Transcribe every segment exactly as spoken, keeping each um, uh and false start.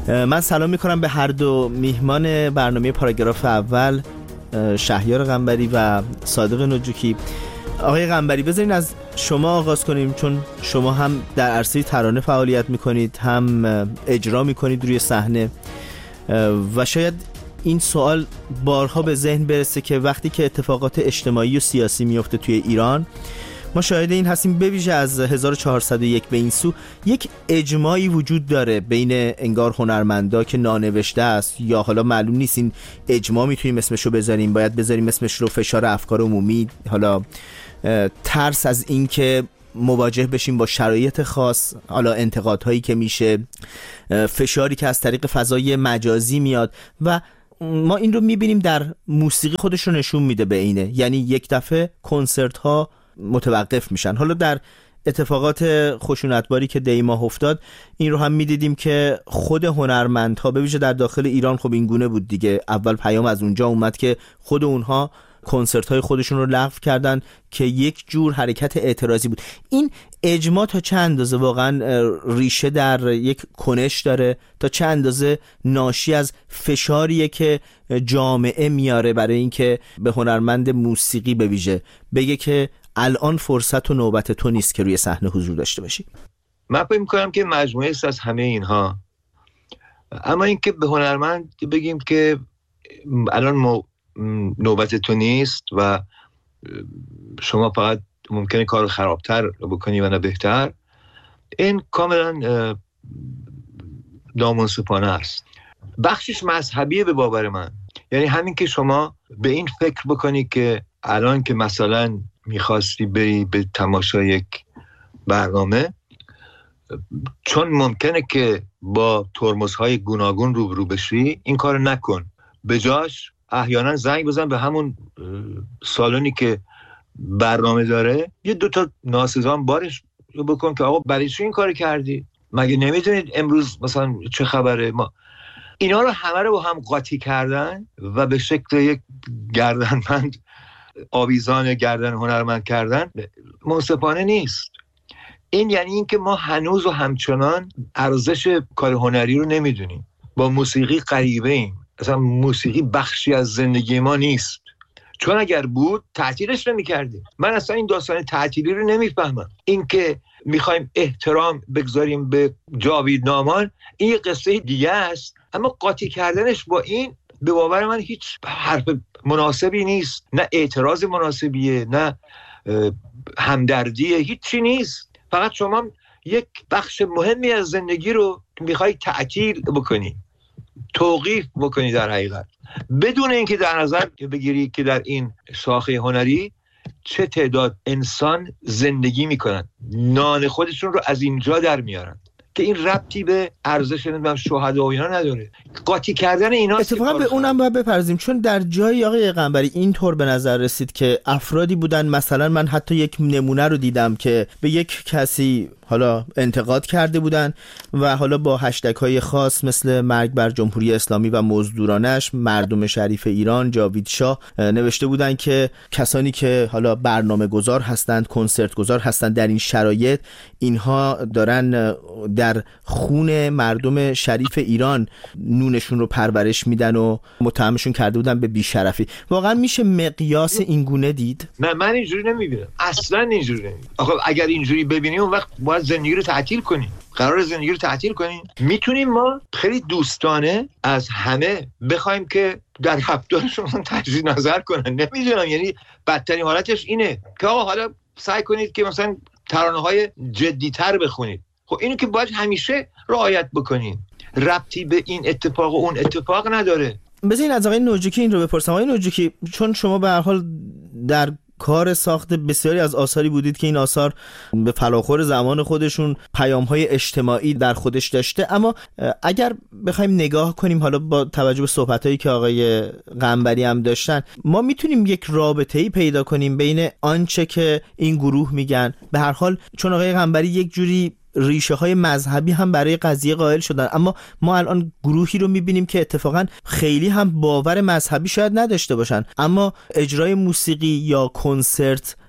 من سلام میکنم به هر دو میهمان برنامه پاراگراف اول، شهریار قنبری و صادق نجوکی. آقای قنبری، بذارین از شما آغاز کنیم، چون شما هم در عرصه ترانه فعالیت میکنید، هم اجرا میکنید روی صحنه و شاید این سوال بارها به ذهن برسه که وقتی که اتفاقات اجتماعی و سیاسی میفته توی ایران، ما شاهد این هستیم به ویژه از هزار و چهارصد و یک به این سو یک اجماعی وجود داره بین انگار هنرمندا که نانوشته است، یا حالا معلوم نیست این اجماع میتونیم اسمشو بذاریم، باید بذاریم اسمش رو فشار افکار عمومی، حالا ترس از این که مواجه بشیم با شرایط خاص، حالا انتقادهایی که میشه، فشاری که از طریق فضای مجازی میاد و ما این رو میبینیم در موسیقی خودش رو نشون میده به اینه، یعنی یک دفعه کنسرت ها متوقف میشن. حالا در اتفاقات خشونتباری که دی ماه افتاد این رو هم میدیدیم که خود هنرمندها به ویژه در داخل ایران خب این گونه بود دیگه، اول پیام از اونجا اومد که خود اونها کنسرت های خودشون رو لغو کردن که یک جور حرکت اعتراضی بود. این اجماع تا چه اندازه واقعا ریشه در یک کنش داره، تا چه اندازه ناشی از فشاریه که جامعه میاره برای اینکه به هنرمند موسیقی به ویژه بگه که الان فرصت و نوبت تو نیست که روی صحنه حضور داشته باشی؟ من فکر می‌کنم که مجموعه است از همه اینها، اما اینکه به هنرمند بگیم که الان مو... نوبت تو نیست و شما فقط ممکنه کار خرابتر بکنی و نه بهتر، این کاملا نامنصفانه است. بخشش مذهبیه به باور من، یعنی همین که شما به این فکر بکنی که الان که مثلا میخواستی بری به تماشای یک برنامه، چون ممکنه که با ترمزهای گوناگون روبرو بشی، این کار نکن، به جاش احیانا زنگ بزن به همون سالونی که برنامه داره، یه دوتا ناسزان بارش بکن که آقا برای چی این کار کردی؟ مگه نمیدونید امروز مثلا چه خبره؟ ما اینا رو همه رو با هم قاطی کردن و به شکل یک گردنبند آویزان گردن هنرمند کردن منصفانه نیست. این یعنی این که ما هنوز و همچنان ارزش کار هنری رو نمیدونیم، با موسیقی غریبه ایم، اصلا موسیقی بخشی از زندگی ما نیست، چون اگر بود تعطیلش نمی‌کردیم. من اصلا این داستان تعطیلی رو نمیفهمم. این که میخوایم احترام بگذاریم به جاوید نامان، این یه قصه دیگه است، اما قاطی کردنش با این به باور من هیچ حرف مناسبی نیست، نه اعتراض مناسبیه، نه همدردیه، هیچی نیست. فقط شما یک بخش مهمی از زندگی رو میخوای تعطیل بکنی، توقیف بکنی، در حقیقت بدون اینکه در نظر بگیری که در این شاخه هنری چه تعداد انسان زندگی میکنن، نان خودشون رو از اینجا در میارن، که این ربطی به ارزش نمیدونم شهدا و اینا نداره. قاطی کردن اینا اتفاقا به اونم باید بپرزیم، چون در جایی آقای قنبری اینطور به نظر رسید که افرادی بودن، مثلا من حتی یک نمونه رو دیدم که به یک کسی حالا انتقاد کرده بودن و حالا با هشتگ های خاص مثل مرگ بر جمهوری اسلامی و مزدورانش، مردم شریف ایران، جاوید شاه، نوشته بودن که کسانی که حالا برنامه گذار هستند، کنسرت گذار هستند، در این شرایط اینها دارن در خون مردم شریف ایران نونشون رو پرورش میدن و متهمشون کرده بودن به بیشرفی. واقعا میشه مقیاس این گونه دید؟ نه، من اینجوری نمیبینم، اصلا اینجوری نمیبینم. آخه اگر اینجوری ببینیم اون وقت باید زندگی رو تعطیل کنیم، قرار زندگی رو تعطیل کنیم. میتونیم ما خیلی دوستانه از همه بخوایم که در رفتارشون تجدید نظر کنن، نمیدونم، یعنی بدترین حالتش اینه که آقا حالا سعی کنید که مثلا ترانه‌های جدی‌تر بخونید. خب اینو که باید همیشه رعایت بکنیم، ربطی به این اتفاق و اون اتفاق نداره. بذارین از آقای نجوکی این رو بپرسم. آقای نجوکی، چون شما به هر حال در کار ساخت بسیاری از آثاری بودید که این آثار به فراخور زمان خودشون پیام‌های اجتماعی در خودش داشته، اما اگر بخوایم نگاه کنیم حالا با توجه به صحبتایی که آقای قنبری هم داشتن، ما میتونیم یک رابطه‌ای پیدا کنیم بین آنچه که این گروه میگن، به هر حال چون آقای قنبری یک جوری ریشه های مذهبی هم برای قضیه قائل شدن، اما ما الان گروهی رو میبینیم که اتفاقا خیلی هم باور مذهبی شاید نداشته باشن، اما اجرای موسیقی یا کنسرت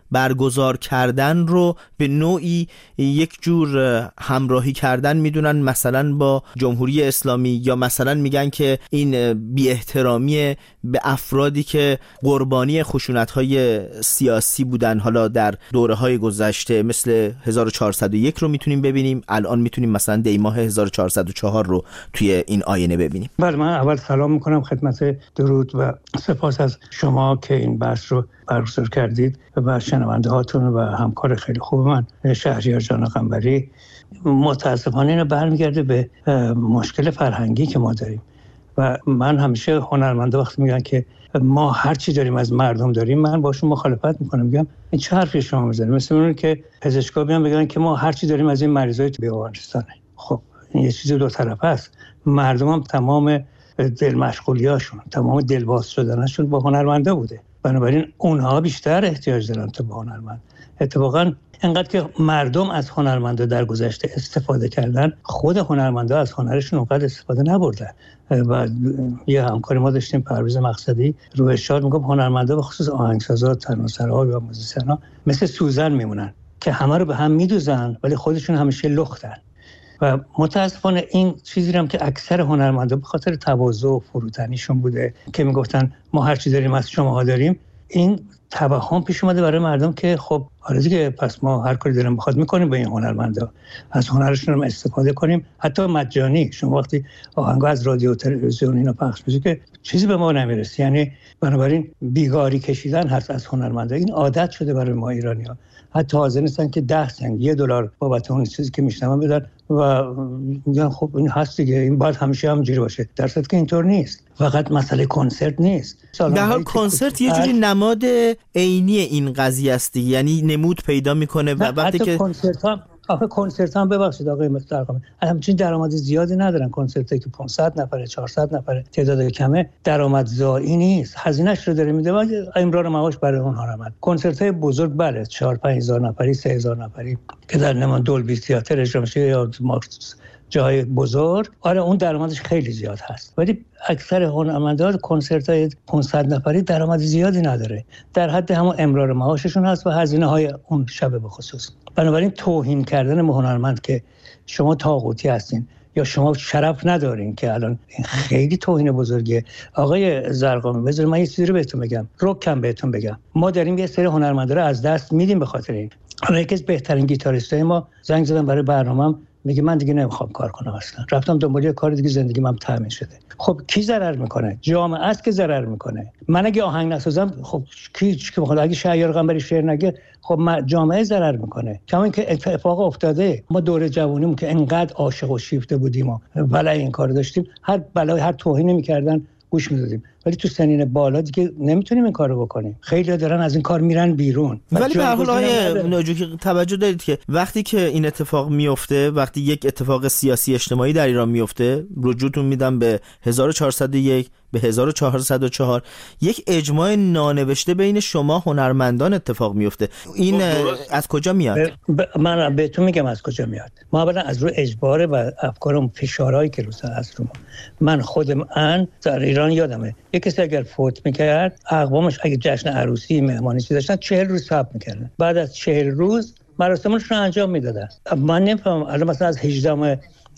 برگزار کردن رو به نوعی یک جور همراهی کردن میدونن مثلا با جمهوری اسلامی، یا مثلا میگن که این بی احترامی به افرادی که قربانی خشونت‌های سیاسی بودن حالا در دوره‌های گذشته، مثل هزار و چهارصد و یک رو میتونیم ببینیم، الان میتونیم مثلا دی ماه هزار و چهارصد و چهار رو توی این آینه ببینیم. بله، من اول سلام میکنم خدمت درود و سپاس از شما که این بحث رو برگزار کردید و شنونده هاتون و همکار خیلی خوب من شهریار جان قنبری. متاسفانه اینو برمیگرده به مشکل فرهنگی که ما داریم و من همیشه هنرمندا وقتی میگن که ما هر چی داریم از مردم داریم، من باشون مخالفت میکنم، میگم این چه حرفی شما میزنید؟ مثل اون که پزشکا بیان بگن که ما هر چی داریم از این مریضای بیمارستانه. خب این یه چیز دو طرفه است. مردم هم تمام دل مشغولیاشون، تمام دلباز شدنشون با هنرمندا بوده، بنابراین اونها بیشتر احتیاج دارن تا به هنرمند. اتفاقا انقدر که مردم از هنرمندا در گذشته استفاده کردن، خود هنرمندا از هنرشون اونقدر استفاده نبردن. و یه همکاری ما داشتیم، پرویز مقصدی، رو ارشاد میگم هنرمندا به خصوص آهنگسازا، تناسرها و موزیسینا مثل سوزن میمونن که همه رو به هم میدوزن ولی خودشون همیشه لختن. و متاسفانه این چیزی هم که اکثر هنرمندا به خاطر تواضع و فروتنیشون بوده که میگفتن ما هر چی داریم از شماها داریم، این توهم پیش اومده برای مردم که خب آره دیگه، پس ما هر کاری داریم بخواد میکنیم به این هنرمندا، از هنرشون هم استفاده کنیم، حتی مجانی. شما وقتی آهنگا از رادیو و تلویزیون اینا پخش میشه که چیزی به ما نمیرسه. یعنی بنابراین بیگاری کشیدن هست از هنرمندا، این عادت شده برای ما ایرانی‌ها. حتی حاضر نیستن که ده سنت یک دلار بابت اون چیزی که میشنون بدن و میگن خب این هست دیگه، این باید همیشه همینجوری باشه، در صورتی که اینطور نیست. فقط مسئله کنسرت نیست. در حال کنسرت یه جوری نماد عینی این قضیه است، یعنی نمود پیدا میکنه و وقتی که کنسرت ها آخه کنسرت هم ببخشید آقای محترم همچین درآمد زیادی ندارن. کنسرتی که پانصد نفره چهارصد نفره تعداد کمه درآمدزایی نیست، هزینه‌اش رو داره میده و امرار معاش برای اونها رمد. کنسرت‌های بزرگ بله چهار پنج هزار نفری سه هزار نفری که در نمان دولبی تئاتر اجرا میشه یا مارکس جای بزرگ، آره اون درآمدش خیلی زیاد هست، ولی اکثر هنرمندان کنسرت‌های پانصد نفری درآمد زیادی نداره، در حد همون امرار معاششون هست و هزینه‌های اون شب به خصوص. بنابراین توهین کردن به هنرمند که شما طاغوتی هستین یا شما شرف ندارین که الان این خیلی توهین بزرگیه. آقای زرقامی بذار من یه چیزی رو بهتون بگم، رکم بهتون بگم، ما داریم یه سری هنرمندا رو از دست میدیم به خاطر این. الان یکی از بهترین گیتاریستای ما زنگ زدن برای برنامه‌ام، میگه من دیگه نمیخوام کار کنم اصلا، رفتم دنبال یه کار دیگه، زندگی من تامین شده. خب کی ضرر میکنه؟ جامعه است که ضرر میکنه. من اگه آهنگ نسازم خب کی کی میخواد؟ اگه شهریار قنبری شعر نگه خب جامعه ضرر میکنه. کما اینکه اتفاق افتاده، ما دوره جوونیمون که انقدر عاشق و شیفته بودیم و ولای این کارو داشتیم، هر بلای هر توهینی میکردن گوش میدادیم، ولی تو سنین بالا دیگه نمیتونیم این کارو بکنیم. خیلی دارن از این کار میرن بیرون. ولی به هر حال آقای ناجوکی توجه دارید که وقتی که این اتفاق میفته، وقتی یک اتفاق سیاسی اجتماعی در ایران میفته، رجوعتون میدم به هزار و چهارصد و یک به هزار و چهارصد و چهار، یک اجماع نانوشته بین شما هنرمندان اتفاق میفته. این از کجا میاد؟ ب... من بهتون میگم از کجا میاد. ما اولا از رو اجبار و افکارم فشارهایی که رو سر از رو ما. من خودم ان در ایران یادمه یک کسی اگر فوت میکرد، اقوامش اگه جشن عروسی مهمانی چیز داشتن چهل روز صبر میکردن، بعد از چهل روز مراسمش رو انجام میدادن. من نمیفهمم الان مثلا از هجدهم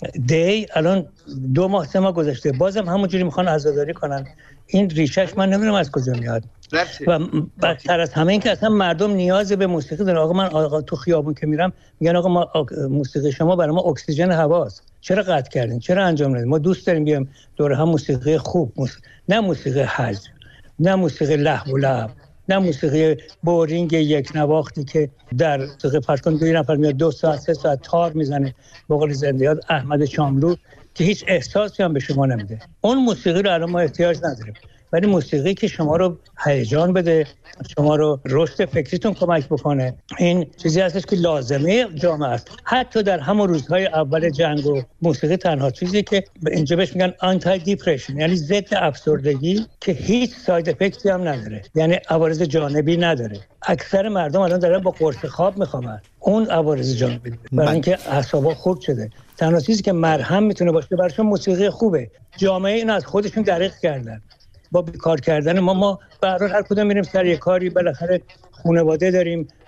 دی الان دو ماه سه ماه گذشته بازم همونجوری میخوان عزاداری کنن. این ریشش من نمیدونم از کجا میاد. و بدتر از همه این که اصلا مردم نیاز به موسیقی دارن. آقا من آقا تو خیابون که میرم میگن آقا ما موسیقی شما برای ما اکسیژن هواست، چرا قطع کردین، چرا انجام ندید؟ ما دوست داریم بیام دور هم موسیقی خوب، موسیقی... نه موسیقی حج، نه موسیقی لهو و لعب، نه موسیقی بورینگ یک نواختی که در موسیقی فرض کن دو نفر میاد دو ساعت سه ساعت تار میزنه به قول زنده یاد احمد شاملو که هیچ احساسی هم به شما نمیده. اون موسیقی رو الان ما احتیاج نداریم، ولی موسیقی که شما رو هیجان بده، شما رو رشد فکریتون کمک بکنه، این چیزی هستش که لازمه جامعه است. حتی در همون روزهای اول جنگ و موسیقی تنها چیزی که اینجا بهش میگن آنتی دیپرشن، یعنی ضد افسردگی که هیچ ساید افکتی هم نداره، یعنی عوارض جانبی نداره. اکثر مردم الان دارن با قرص خواب میخوابن، اون عوارض جانبی داره، برای اینکه اعصابا خورد شده. تنها چیزی که مرهم میتونه باشه براشون موسیقی خوبه. جامعه این از خودشون دریغ کردن با بیکار کردن ما. ما به هر حال هر کدوم میریم سر یه کاری، بالاخره خانواده داریم،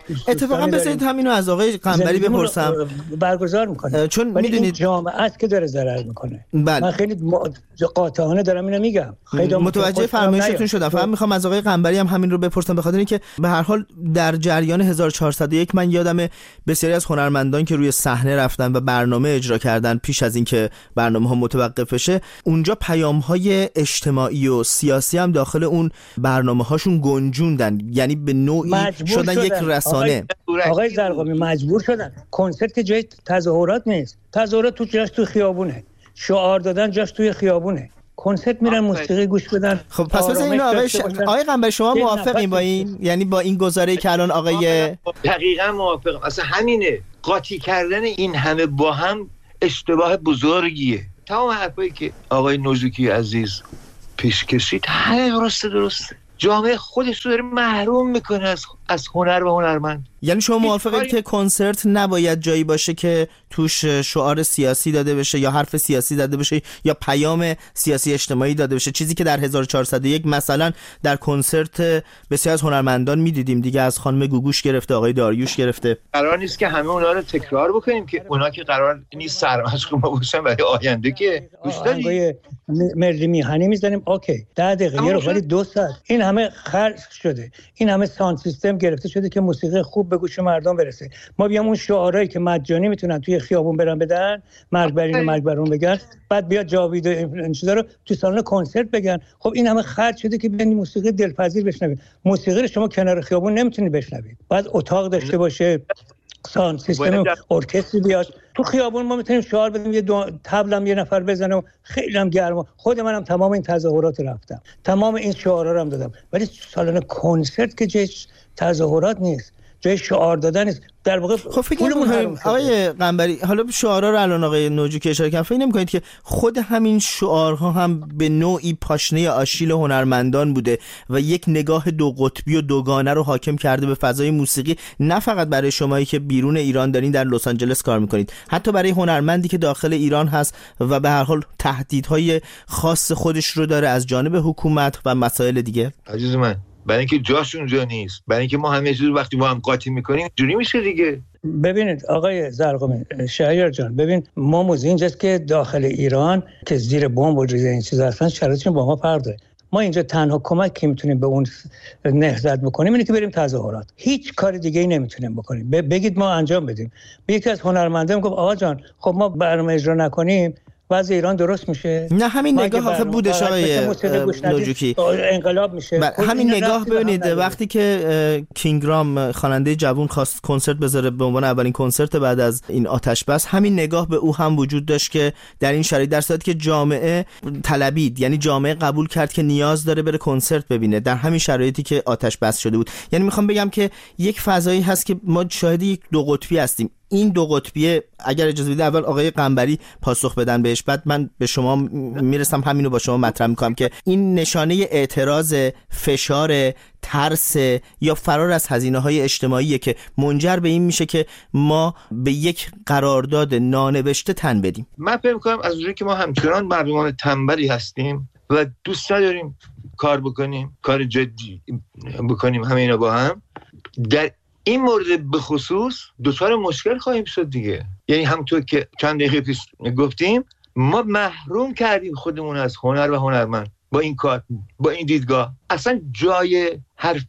اتفاقا بذارید همینو از آقای قنبری بپرسم. برگزار میکنه چون میدونید جامعه است که داره ضرر میکنه. بله. من خیلی قاطعانه دارم اینو میگم. خیلی متوجه فرمایشتون شدم. فقط میخوام از آقای قنبری هم همین رو بپرسم، به خاطر اینکه به هر حال در جریان هزار و چهارصد و یک من یادم بسیاری از هنرمندان که روی صحنه رفتن و برنامه اجرا کردن پیش از اینکه برنامه‌ها متوقف بشه، اونجا پیام‌های اجتماعی و سیاسی هم داخل اون برنامه‌هاشون گنجوندن، یعنی به نوعی شدن, شدن یک رسانه. آقای, آقای زرقامی مجبور شدن. کنسرت که جای تظاهرات نیست. تظاهرات تو جاش تو خیابونه، شعار دادن جاش توی خیابونه. کنسرت میرن موسیقی گوش بدن. خب پس مثلا اینو آقای ش... آقای قنبری شما موافقین با این؟ یعنی با این گزاره‌ای که الان آقای دقیقاً موافقم. اصلا همینه، قاطی کردن این همه با هم اشتباه بزرگیه. تمام حرفایی که آقای نوزوکی عزیز پیش کشید همه درسته درسته. جامعه خودش رو داره محروم میکنه از از هنر و هنرمند. یعنی شما موافقید که کنسرت نباید جایی باشه که توش شعار سیاسی داده بشه یا حرف سیاسی داده بشه یا پیام سیاسی اجتماعی داده بشه، چیزی که در هزار و چهارصد و یک مثلا در کنسرت بسیار از هنرمندان میدیدیم دیگه، از خانم گوگوش گرفته آقای داریوش گرفته. قرار نیست که همه اونا رو تکرار بکنیم که اونا که قرار نیست سرمشق ما باشن برای آینده که گوش دادی ملی میهنی میزنیم اوکی ده دقیقه رو ولی دو ساعت این همه خرج شده، این همه ساوند سیستم گرفته شده که موسیقی خوب به گوش مردم برسه. ما بیام اون شعارهایی که مجانی میتونن توی خیابون برن بدن، مرگ بر این و مرگ بر اون بگن، بعد بیاد جاوید این چیزا رو تو سالن کنسرت بگن. خب این همه خرج شده که بیان موسیقی دلپذیر بشنوید. موسیقی رو شما کنار خیابون نمیتونید بشنوید، بعد اتاق داشته باشه، ساوند سیستم ارکستر بیاد تو خیابون. ما میتونیم شعار بدیم، یه طبلم یه نفر بزنه و خیلی هم گرما. خود منم تمام این تظاهرات رفتم، تمام این شعارا رو هم دادم، ولی سالن کنسرت که جای تظاهرات نیست، جای شعار دادن نیست. در واقع خب فکر می‌کنم آقای قنبری، حالا شعارها رو الان آقای نوجوکی اشاره کردن، فکر نمی‌کنید که خود همین شعارها هم به نوعی پاشنه آشیل هنرمندان بوده و یک نگاه دو قطبی و دوگانه رو حاکم کرده به فضای موسیقی، نه فقط برای شمایی که بیرون ایران دارین در لس آنجلس کار می‌کنید، حتی برای هنرمندی که داخل ایران هست و به هر حال تهدیدهای خاص خودش رو داره از جانب حکومت و مسائل دیگه؟ عزیز من، برای اینکه جاش اونجا نیست، برای اینکه ما همه چیز وقتی با هم قاطی میکنیم جوری میشه دیگه. ببینید آقای زرقامی، شهریار جان، ببین ما موضوع اینجاست که داخل ایران که زیر بمب و ریزه این چیزا هستن شرایطشون با ما فرق داره. ما اینجا تنها کمک که میتونیم به اون نهضت بکنیم اینه که بریم تظاهرات. هیچ کار دیگه ای نمیتونیم بکنیم. بگید ما انجام بدیم. یکی از هنرمندان گفت آقا جان خب ما برنامه اجرا نکنیم وضع ایران درست میشه. نه همین نگاه آخه بودش آقای نوجوکی، انقلاب میشه. همین نگاه ببینید وقتی که کینگرام خواننده جوان خواست کنسرت بذاره به عنوان اولین کنسرت بعد از این آتش بس، همین نگاه به او هم وجود داشت که در این شرایط در صورتی که جامعه طلبید، یعنی جامعه قبول کرد که نیاز داره بره کنسرت ببینه در همین شرایطی که آتش بس شده بود. یعنی میخوام بگم که یک فضایی هست که ما شاهد یک دو قطبی هستیم. این دو قطبیه اگر اجازه بدید اول آقای قنبری پاسخ بدن بهش، بعد من به شما میرسم همینو با شما مطرح میکنم که این نشانه اعتراض، فشار، ترس یا فرار از هزینه‌های اجتماعیه که منجر به این میشه که ما به یک قرارداد نانوشته تن بدیم. من فکر میکنم از اونجایی که ما همچنان مردمان تنبلی هستیم و دوست نداریم کار بکنیم، کار جدی بکنیم همه اینا با هم، در این مورد به خصوص دوچار مشکل خواهیم شد دیگه. یعنی همونطور که چند دقیقه پیش گفتیم ما محروم کردیم خودمون از هنر و هنرمند با این کار، با این دیدگاه. اصلا جای حرف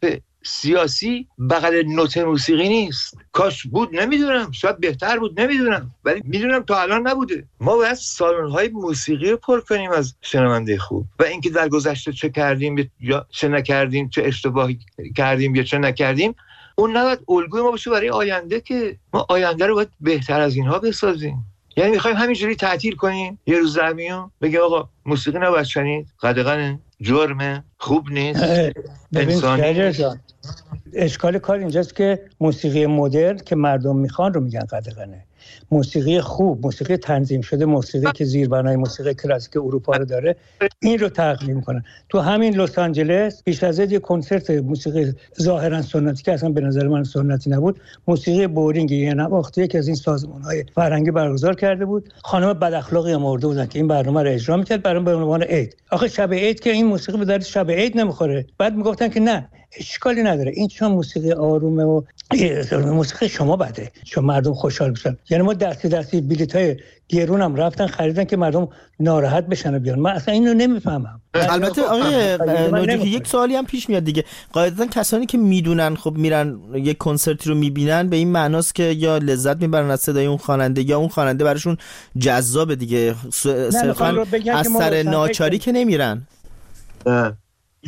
سیاسی بغل نوت موسیقی نیست. کاش بود، نمیدونم، شاید بهتر بود، نمیدونم، ولی میدونم تا الان نبوده. ما باید سالن‌های موسیقی رو پر کنیم از شنونده خوب و اینکه در گذشته چه کردیم یا چه نکردیم، چه اشتباهی کردیم یا چه نکردیم، اون نباید الگوی ما باشه برای آینده که ما آینده رو باید بهتر از اینها بسازیم. یعنی میخوایم همینجوری تعطیل کنیم یه روز زمینو بگیم آقا موسیقی نباید شنید، قدغنه، جرمه، خوب نیست، انسانی. اشکال کار اینجاست که موسیقی مدرن که مردم میخوان رو میگن قدغنه. موسیقی خوب، موسیقی تنظیم شده، موسیقی که زیربنای موسیقی کلاسیک اروپا رو داره، این رو تقلید میکنن. تو همین لس آنجلس پیش از این یه کنسرت موسیقی ظاهرا سنتی که اصلا به نظر من سنتی نبود، موسیقی بورینگ یه نواختی که از این سازمان‌های فرهنگی برگزار کرده بود، خانم بد اخلاقی آورده بودن که این برنامه رو اجرا می‌کرد برای به عنوان عید. آخه شب عید که این موسیقی به درد شب عید نمیخوره. بعد میگفتن که نه، اشکالی نداره. این چون موسیقی آرومه و موسیقی شما بده چون مردم خوشحال بشن. یعنی ما دستی دستی بلیطای گرون هم رفتن خریدن که مردم ناراحت بشن و بیان. من اصلا اینو نمیفهمم. البته آقای نوجوکی یک سوالی هم پیش میاد دیگه. قاعدتا کسانی که میدونن خب میرن یک کنسرتی رو میبینن به این معناست که یا لذت میبرن از صدای اون خواننده یا اون خواننده براشون جذابه دیگه، صرفا از سر ناچاری که نمیرن. نه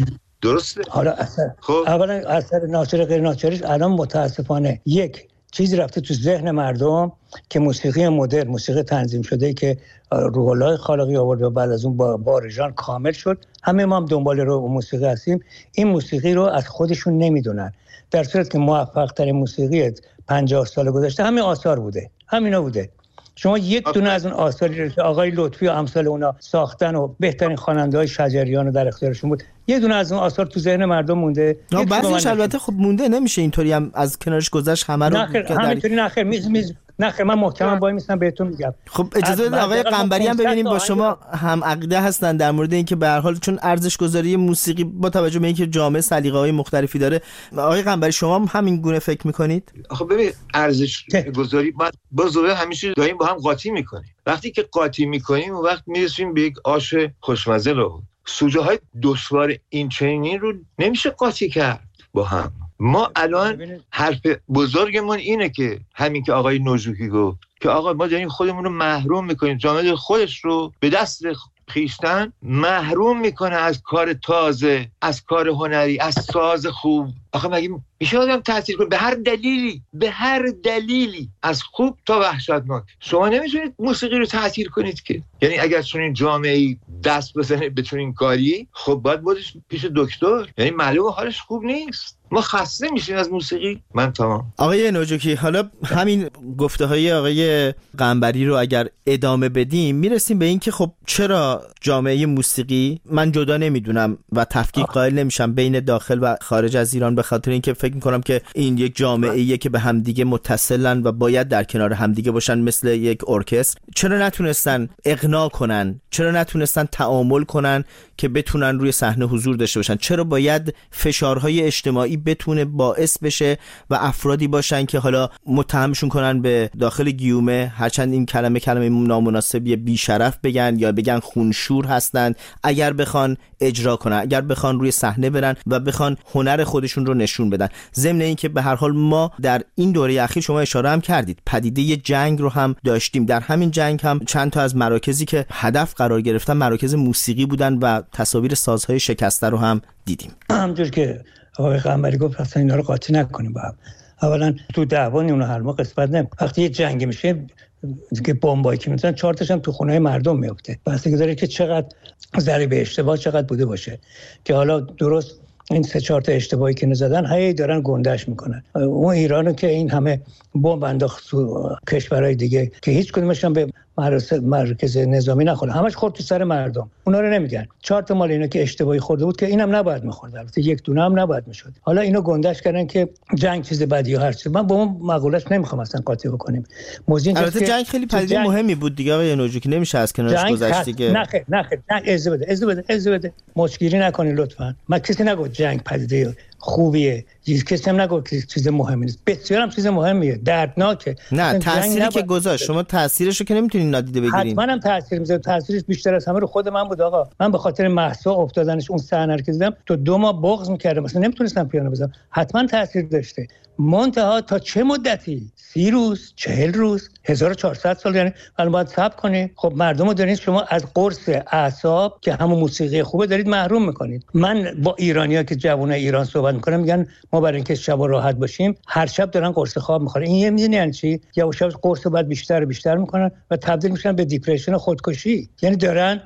درسته. حالا اثر خب اولا اثر ناچاری غیر ناچاریش الان متاسفانه یک چیزی رفته تو ذهن مردم که موسیقی مدرن، موسیقی تنظیم شده که روح الله خالقی آورد و بعد از اون با بارژان کامل شد، همه ما هم دنبال رو موسیقی هستیم. این موسیقی رو از خودشون نمیدونن، در صورتی که موفق ترین موسیقی پنجاه سال گذشته همین آثار بوده، همینا بوده. شما یک دونه از اون آثاری رو که آقای لطفی و امثال اونا ساختن و بهترین خواننده‌های شجریان رو در اختیارشون بود، یه دونه از اون آثار تو ذهن مردم مونده. نه بعضیش البته خب مونده، نمیشه اینطوری هم از کنارش گذشت همه رو. همینطوری نخیر میز میز نخیر من محکمم وای میستم بهتون میگم. خب اجازه بدید آقای قنبری هم ببینیم با شما هم عقیده هستن در مورد اینکه به هر حال چون ارزش گذاری موسیقی با توجه به اینکه جامعه سلیقه‌های مختلفی داره. آقای قنبری شما هم همین گونه فکر میکنید؟ خب ببین ارزش گذاری با زوره همیشه داریم با هم قاطی میکنیم. وقتی که قاطی میکنیم اون وقت میرسیم به یک آش خوشمزه. رو سوژه های دشوار این چنین رو نمیشه قاطی کرد با هم. ما الان حرف بزرگمون اینه که همین که آقای نوجوکی گفت که آقا ما داریم خودمون رو محروم میکنیم، جامعه خودش رو به دست خیشتن محروم میکنه از کار تازه، از کار هنری، از ساز خوب. آخه مگه میشه آدم تاثیر کنه به هر دلیلی، به هر دلیلی از خوب تا وحشتناک؟ شما نمیتونید موسیقی رو تاثیر کنید که. یعنی اگر چنین جامعه‌ای دست بزنه به چنین کاری، خب باید بودش پیش دکتر. یعنی معلومه حالش خوب نیست. ما خسته میشیم از موسیقی. من تمام. آقای نوجوکی حالا همین گفته های آقای قنبری رو اگر ادامه بدیم میرسیم به این که خب چرا جامعه موسیقی، من جدا نمیدونم و تفکیک قائل نمیشم بین داخل و خارج از ایران، به خاطر اینکه فکر میکنم که این یک جامعه ایه که به همدیگه متصلن و باید در کنار همدیگه باشن مثل یک ارکستر، چرا نتونستن اقناع کنن، چرا نتونستن تعامل کنن که بتونن روی صحنه حضور داشته باشن؟ چرا باید فشارهای اجتماعی بتونه باعث بشه و افرادی باشن که حالا متهمشون کنن به داخل گیومه، هرچند این کلمه کلمه نامناسبیه، بیشرف بگن یا بگن خونشور هستن، اگر بخوان اجرا کنن، اگر بخوان روی صحنه برن و بخوان هنر خودشون رو نشون بدن. ضمن این که به هر حال ما در این دوره اخیر شما اشاره هم کردید پدیده جنگ رو هم داشتیم. در همین جنگ هم چند تا از مراکزی که هدف قرار گرفتن مراکز موسیقی بودن و تصاویر سازهای شکسته رو هم دیدیم. همونجور که آقای قنبری گفت اصلا اینا رو قاطی نکنیم با هم. اولا تو دعوان اون هر ما قسمت نمی. وقتی یه جنگ میشه که بمبایی که میزنن چهار تاش هم تو خونه مردم میفته. بحثی داره که چقدر ضریب اشتباه چقدر بوده باشه که حالا درست این سه چهار تا اشتباهی که نزدن هی دارن گندش میکنن. اون ایرانو که این همه بمب انداخت تو کشورهای دیگه که هیچ کدومش هم به مرکز نظامی نخورد، همش خورد تو سر مردم. اونا رو نمیگن. چهار تا مال اینا که اشتباهی خورده بود که اینم نباید میخورد، البته یک دونه هم نباید میشد. حالا اینو گندش کردن که جنگ چیز بدی و هر چیز. من با اون مقولش نمیخوام اصلا قاطی بکنیم. موضوع البته جنگ خیلی پدیده جنگ... مهمی بود دیگه آقای نوجوکی، نمیشه از کنارش گذشت دیگه. نه خیر نه خیر نه اجازه بده اجازه بده اجازه بده مشکلی نکنید لطفا. من کسی نگفت جنگ پدیده خوبیه، هیچ کسی هم نگفت که چیز مهمی نیست، بسیار هم چیز مهمیه، دردناکه. نه تأثیری که گذاشت شما تأثیرش رو که نمیتونید نادیده بگیرید. حتما هم تأثیر میذاره. تأثیرش بیشتر از همه رو خود من بود آقا. من به خاطر مهسا افتادنش اون صحنه رو که دیدم تو دو ماه بغض می‌کردم، مثلا نمیتونستم پیانو بزنم. حتما تأثیر داشته. منتها تا چه مدتی؟ سی روز، چهل روز، هزار و چهارصد سال، یعنی الان باید صبر کنید. خب مردمو دارید شما از قرص اعصاب که همون موسیقی خوبه دارید محروم میکنید. من با ایرانی‌ها که جوانای ایران صحبت میکنم میگن ما برای اینکه شب راحت باشیم هر شب دارن قرص خواب میخورن. این یه میدونی یعنی چی؟ یا شب قرص بعد بیشتر و بیشتر میکنن و تبدیل میشن به دیپرشن و خودکشی. یعنی دارن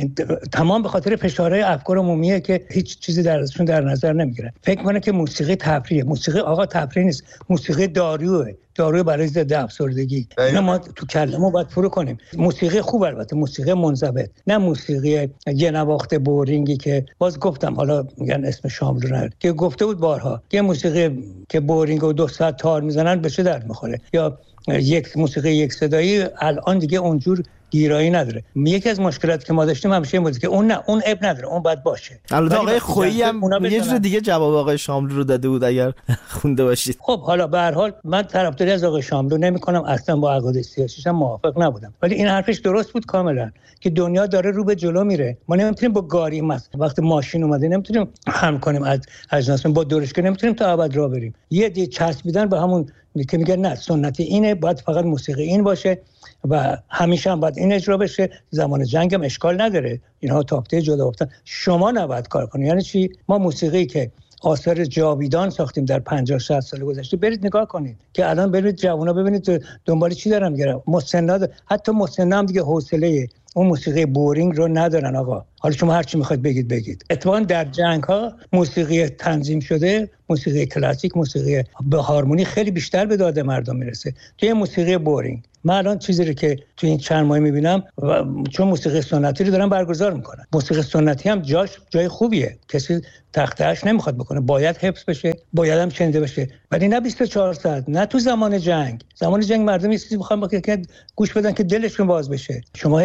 تمام به خاطر فشارهای افکار عمومیه که هیچ چیزی در ازشون در نظر نمیگیرن. فکر میکنه که موسیقی تفریحه. موسیقی آقا تفریح نیست، موسیقی داروئه، داروی برای ضد افسردگی. اینا ما تو کلمو باید فرو کنیم. موسیقی خوب البته، موسیقی منضبط، نه موسیقی یه نواخت بورینگی که باز گفتم حالا میگن اسم شاملو نه که گفته بود بارها که موسیقی که بورینگ و دو ساعت تار میزنن به چه درد میخوره، یا یک موسیقی یک صدایی الان دیگه اونجور گیرایی نداره. یکی از مشکلاتی که ما داشتیم همیشه این بود که اون نه اون اب نداره، اون باید باشه. البته آقای خویی هم یه جور دیگه جواب آقای شاملو رو داده بود اگر خونده باشید. خب حالا به هر حال من طرفداری از آقای شاملو نمی‌کنم، اصلا با عقاید سیاسیش هم موافق نبودم، ولی این حرفش درست بود کاملا که دنیا داره رو به جلو میره. ما نمیتونیم با گاری مثلا وقتی ماشین اومده نمیتونیم هم کنیم از اجناس با دورشگاه نمیتونیم تا ابد راه بریم. یه دی چسبیدن به همون که میگه نه سنتی اینه، باید فقط موسیقی این باشه و همیشه هم باید این اجرا بشه. زمان جنگ هم اشکال نداره، اینها تاپته جدا افتادن. شما نباید کار کنید. یعنی چی؟ ما موسیقی که آثار جاویدان ساختیم در پنجاه شصت سال گذشته برید نگاه کنید که الان برید جوونا ببینید دنبال چی دارن میگردن. مسنا حتی مسنا هم دیگه حوصله اون موسیقی بورینگ رو ندارن آقا. حالا شما هر چی میخواید بگید بگید. اتفاقا در جنگ ها موسیقی تنظیم شده، موسیقی کلاسیک، موسیقی به هارمونی خیلی بیشتر به داد مردم میرسه توی موسیقی بورینگ. من الان چیزی رو که تو این چند ماه میبینم و چون موسیقی سنتی رو دارن برگزار میکنن، موسیقی سنتی هم جاش جای خوبیه، کسی تختهش نمیخواد بکنه، باید حفظ بشه، باید هم شنیده بشه، ولی نه بیست و چهار ساعت، نه تو زمان جنگ. زمان جنگ مردم یه چیزی میخوان که گوش بدن که دلشون باز بشه. شما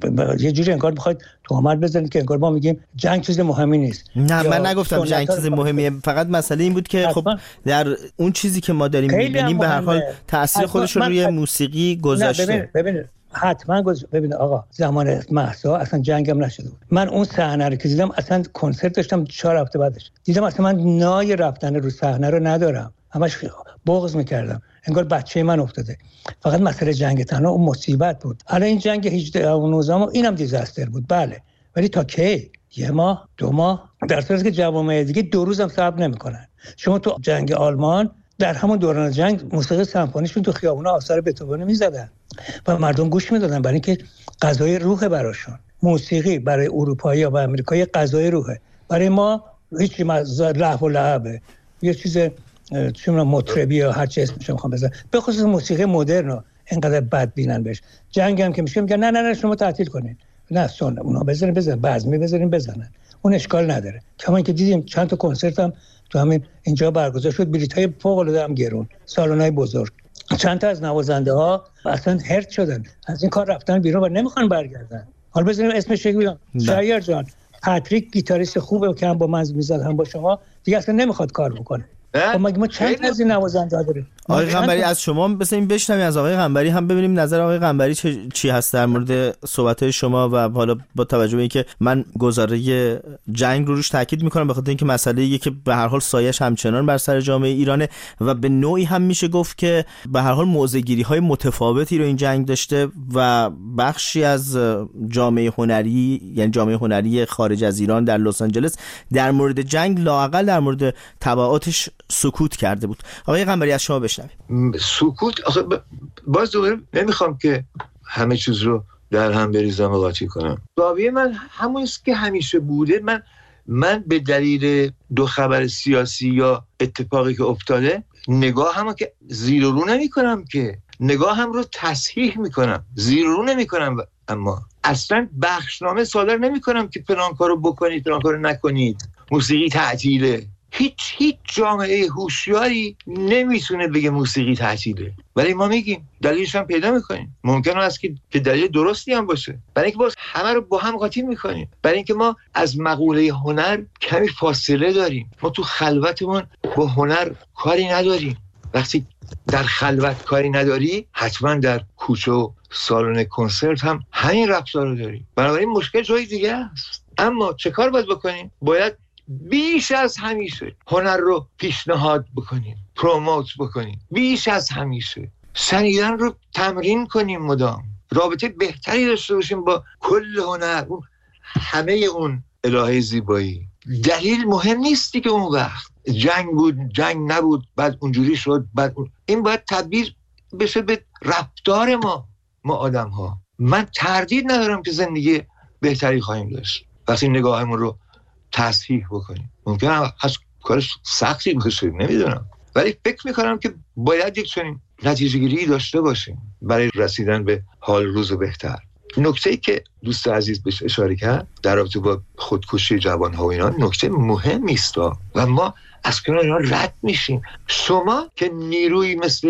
یه جوری انگار میخواید تهمت بزنید که انگار ما میگیم جنگ چیز مهمی نیست. نه من نگفتم جنگ چیز مهمیه، فقط مسئله این بود که خب در اون چیزی که ما داریم میبینیم به هر حال تاثیر خودش رو روی موسیقی گذاشته. ببین ببین حتما گذاشته. ببین آقا زمان مهسا اصلا جنگم نشده بود. من اون صحنه رو که دیدم، اصلا کنسرت داشتم چهار هفته بعدش دیدم، اصلا من نای رفتن رو صحنه رو ندارم، همش بغض میکردم، انگار بچه من افتاده. فقط مسئله جنگ تنها اون مصیبت بود. الان این جنگ هجده و نوزده اینم دیزاستر بود بله، ولی تا کی؟ یه ماه دو ماه، در صورتی که جوامع دیگه دو روز هم صبر نمیکنن. شما تو جنگ آلمان در همون دوران جنگ موسیقی سمفونیشون تو خیابونا آثار بتوون میزدن و مردم گوش میدادن، برای اینکه غذای روحه براشون. موسیقی برای اروپایی و آمریکایی غذای روحه، برای ما هیچی لهو و لعبه، یه چیز چه می‌دونم مطربی یا هر چی اسمش میخوام بزنم. به خصوص موسیقی مدرن اینقدر بد بینن بهش. جنگ هم که میشه میگن نه نه نه شما تعطیل کنین، نه سن اونا بزنین بزنن، بزمی بزنین بزنن، اون اشکال نداره. کما که دیدیم چند تا کنسرت هم تو همین اینجا برگزار شد، بلیط‌های فوق‌العاده هم گرون، سالن‌های بزرگ. چند تا از نوازنده‌ها اصلا هرت شدن، از این کار رفتن بیرون و نمیخوان برگردن. حالا بزنیم اسمش بگم شهریار جان، پاتریک گیتاریست خوبه که هم با من میزد هم با شما دیگه اصلا نمیخواد کار بکنه. خب مگه ما چند تا از این نوازنده داریم؟ آقای قنبری از شما بسیم بشنویم، از آقای قنبری هم ببینیم نظر آقای قنبری چی هست در مورد صحبت‌های شما و حالا با توجه به اینکه من گزاره جنگ رو روش تاکید می‌کنم به خاطر اینکه مسئله‌ایه که به هر حال سایش همچنان بر سر جامعه ایرانه و به نوعی هم میشه گفت که به هر حال موضع‌گیری‌های متفاوتی رو این جنگ داشته و بخشی از جامعه هنری، یعنی جامعه هنری خارج از ایران در لس آنجلس در مورد جنگ لااقل در مورد تبعاتش سکوت کرده بود. آقای قنبری از شما بشنویم. سکوت آخه ب... باز دوباره نمیخوام که همه چیز رو در هم بریزم و قاطی کنم. زاویه من همون است که همیشه بوده. من من به دلیل دو خبر سیاسی یا اتفاقی که افتاده نگاه هم که زیر و رو نمی کنم، که نگاه هم رو تصحیح می کنم، زیر و رو نمی کنم، اما اصلا بخشنامه صادر نمی کنم که فلان کارو بکنید فلان کارو نکنید، موسیقی تعطیله. هیچ هیچ جامعه هوشیاری نمیتونه بگه موسیقی تعطیله، ولی ما میگیم، دلیلش هم پیدا میکنیم. ممکنه است که دلیل درستی هم باشه، برای اینکه باز همه رو با هم قاطی میکنیم، برای اینکه ما از مقوله هنر کمی فاصله داریم. ما تو خلوتمون با هنر کاری نداریم. وقتی در خلوت کاری نداری، حتما در کوچه و سالن کنسرت هم همین رفتار رو داری. بنابراین مشکل جای دیگه است. اما چه کار باید بکنیم؟ باید بیش از همیشه هنر رو پیشنهاد بکنیم، پروموت بکنیم، بیش از همیشه شنیدن رو تمرین کنیم، مدام رابطه بهتری داشته باشیم با کل هنر، اون همه اون الهه زیبایی. دلیل مهم نیستی که اون وقت جنگ بود، جنگ نبود، بعد اونجوری شد، بعد اون... این باید تبدیل بشه به رفتار ما ما آدم ها. من تردید ندارم که زندگی بهتری خواهیم داشت وقتی نگاهمون رو تصحیح بکنیم. ممکنه از کارش سختی باشه، نمیدونم، ولی فکر میکنم که باید یک چنین نتیجه گیری داشته باشیم برای رسیدن به حال روز بهتر. نکته‌ای که دوست عزیز بهش اشاره کرد در رابطه با خودکشی جوان‌ها و اینا نکته مهمی است و ما از کنار اینا رد میشیم. شما که نیروی مثل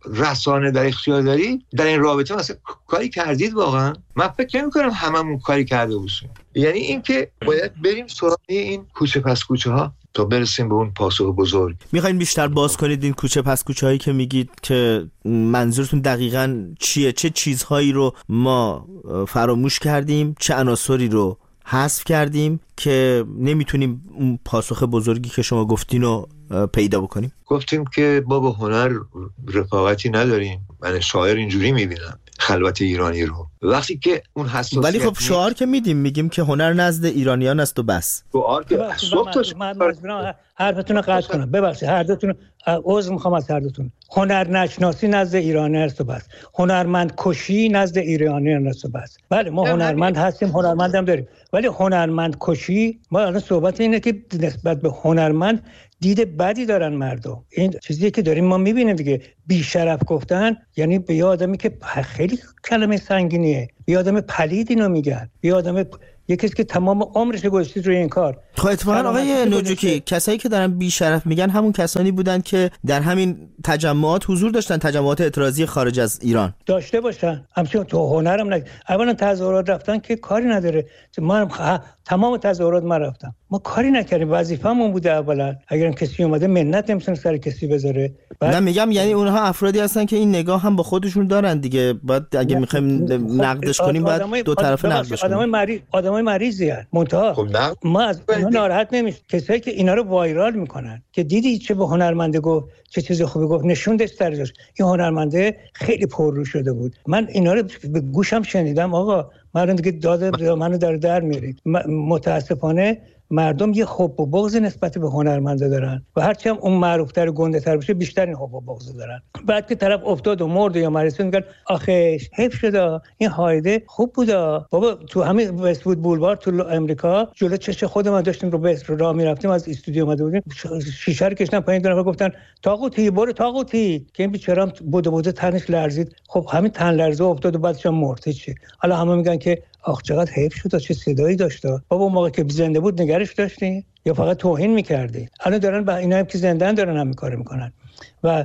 رسانه در اختیار دارید در این رابطه مثلا کاری کردید واقعا؟ من فکر نمی‌کنم هممون کاری کرده باشیم. یعنی اینکه باید بریم سراغ این کوچه پس کوچه ها تا برسیم به اون پاسخ بزرگ. میخواین بیشتر باز کنید این کوچه پس کوچه هایی که میگید که منظورتون دقیقاً چیه؟ چه چیزهایی رو ما فراموش کردیم، چه عناصری رو حذف کردیم که نمیتونیم اون پاسخ بزرگی که شما گفتین رو پیدا بکنیم؟ گفتیم که ما با هنر رفاقتی نداریم. من شاعر اینجوری میبینم خلوت ایرانی رو، وقتی که اون حساسیت، ولی خب شعار که میدیم میگیم که هنر نزد ایرانیان است و بس. شعار که صبح تا من حرفتون رو قطع کنم، ببخشید هر دوتون عذر میخوام از هر دوتون. هنر نشناسی نزد ایرانی است و بس، هنرمند کشی نزد ایرانیان است و بس. بله ما هنرمند هستیم، هنرمند هم داریم، ولی هنرمند کشی، ما الان صحبت اینه که نسبت به هنرمند دید بدی دارن مردم. این چیزی که داریم ما میبینیم دیگه. بی شرف گفتن یعنی به آدمی که خیلی کلمه سنگینیه، به آدم پلید اینو میگن، به آدم یکی که تمام عمرش گذاشته روی این کار. خب اتفاقا آقای نوجوکی کسایی که دارن بی شرف میگن همون کسانی بودن که در همین تجمعات حضور داشتن، تجمعات اعتراضی خارج از ایران داشته باشن. همچنین تو هنرم نگه اولا تظاهرات رفتن که کاری نداره. ما تمام تظاهرات ما رفتم، ما کاری نکردیم، وظیفه‌مون بوده. اولا اگرم کسی اومده منت نمیتونه سر کسی بذاره. نه میگم یعنی اونها افرادی هستن که این نگاه هم با خودشون دارن دیگه. بعد اگه میخوایم نقدش کنیم بعد دو طرفه نقدش کنیم. آدمای مریض آدمای مریضی ان منتها خب ما از اینا ناراحت نمیشه. کسایی که اینا رو وایرال میکنن که دیدی چه به هنرمنده گفت، چه چیز خوبی گفت، نشون داد درجاش این هنرمنده خیلی پررو شده بود. من اینا رو به گوشم شنیدم. آقا من دیگه داده منو در در میارید. متاسفانه مردم یه حب و بغض نسبت به هنرمنده دارن و هرچی هم اون معروف‌تر و گنده‌تر بشه بیشتر این حب و بغض دارن. بعد که طرف افتاد و مرد یا مریض میگن آخه حیف شده، این هایده خوب بودا. بابا تو همین وست‌وود بولوار تو امریکا جلوی چش خود ما داشتیم رو به راه میرفتیم، از استودیو اومده بودیم، شیشه رو کشیدن پایین، دو نفر گفتن طاغوتی برو طاغوتی، که این بیچاره بوده بوده تنش لرزید. خب همین تن لرزه افتاد و بعدش هم مرد. چی حالا همه میگن که آخ چقدر حیف شد، چه صدایی داشت. بابا اون موقع که زنده بود نگرش داشتی یا فقط توهین می‌کردی؟ الان دارن با اینا که زنده‌ان دارن هم کار میکنن و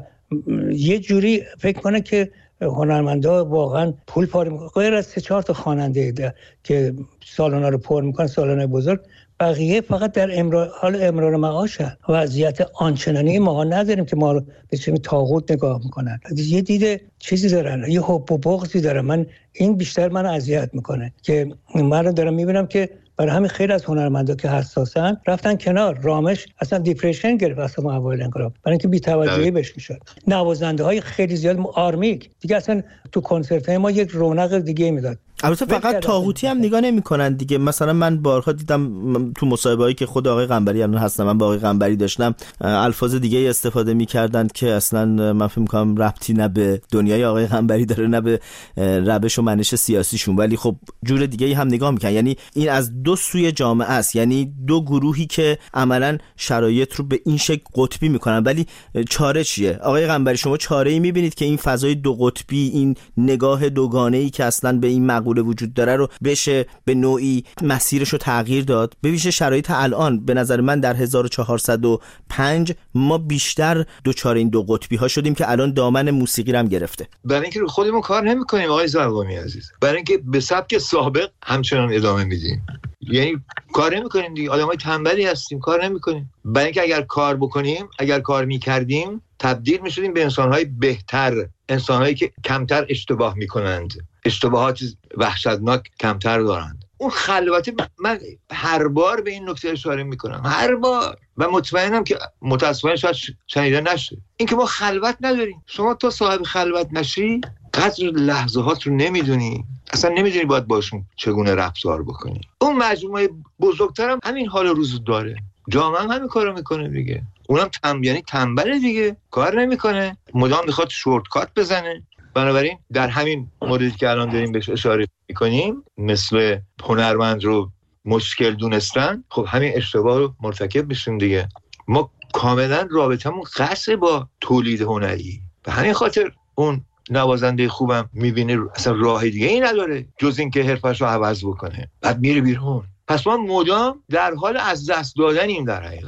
یه جوری فکر کنه که هنرمندا واقعا پول پاره میکنن. غیر از سه چهار تا خواننده که سالونا رو پر میکنن، سالن‌های بزرگ، بقیه فقط در امرار حال امرار معاشه. وضعیت آنچنانی ما نداریم که ما رو به چه طاغوت نگاه میکنن. یه دیده چیزی دارن، یه حب و بغضی دارن. من این بیشتر من اذیت میکنه که من رو دارم میبینم که برای همین خیلی از هنرمندا که حساسن رفتن کنار. رامش اصلا دیپرشن گرفت اصلا اوایل انقلاب، برای اینکه بی‌توجهی بهش میشد. نوازنده‌های خیلی زیاد آرمیک دیگه اصلا تو کنسرت‌های ما یک رونق دیگه میداد. البته فقط طاغوتی هم نگاه نمی‌کنن دیگه. مثلا من بارها دیدم تو مصاحبه‌ای که خود آقای قنبری الان هستم، من با آقای قنبری داشتم، الفاظ دیگه استفاده می‌کردن که اصلا من فکر می‌کنم ربطی نه به دنیای آقای قنبری داره نه به روش و منش سیاسیشون، ولی خب جور دیگه هم نگاه می‌کنن. یعنی این از دو سوی جامعه است، یعنی دو گروهی که عملاً شرایط رو به این شکل قطبی می‌کنن. ولی چاره چیه آقای قنبری؟ شما چاره‌ای می‌بینید که این فضای دو قطبی، این نگاه دوگانه‌ای که اصلا به این مقوله وجود داره رو بشه به نوعی مسیرش رو تغییر داد؟ به ویژه شرایط الان به نظر من در هزار و چهارصد و پنج ما بیشتر دوچار این دو قطبی ها شدیم که الان دامن موسیقی رو هم گرفته. برای اینکه خودمون کار نمی‌کنیم آقای زرقامی عزیز، برای اینکه به سبک سابق همچنان ادامه میدیم. یعنی کار نمی‌کنیم دیگه، آدمای تنبلی هستیم، کار نمی‌کنیم. برای اینکه اگر کار بکنیم، اگر کار می‌کردیم، تبدیل می‌شدیم به انسان‌های بهتر، انسان‌هایی که کمتر اشتباه می‌کنند، اشتباهات وحشتناک کمتر دارند. اون خلوتی من هر بار به این نکته اشاره میکنم، هر بار، و مطمئنم که متاسفانه شاید شنیده نشه، این که ما خلوت نداریم. شما تا صاحب خلوت نشی قدر لحظات رو نمیدونی، اصلا نمیدونی باید باشون چگونه رفتار بکنی. اون مجموعه بزرگترم همین حال روز داره، جامعه هم همین کارو میکنه دیگه. اونم تم یعنی تنبله دیگه، کار نمیکنه، مدام میخواد شورتکات بزنه. بنابراین در همین موردی که الان داریم بهش اشاره میکنیم، مثل هنرمند رو مشکل دونستن، خب همین اشتباه رو مرتکب میشیم دیگه. ما کاملا رابطمون قصه با تولید هنری، به همین خاطر اون نوازنده خوبم میبینه اصلا راه دیگه ای نداره جز این که حرفش رو عوض بکنه، بعد میره بیرون. پس ما مدام در حال از دست دادنیم در حقیقت.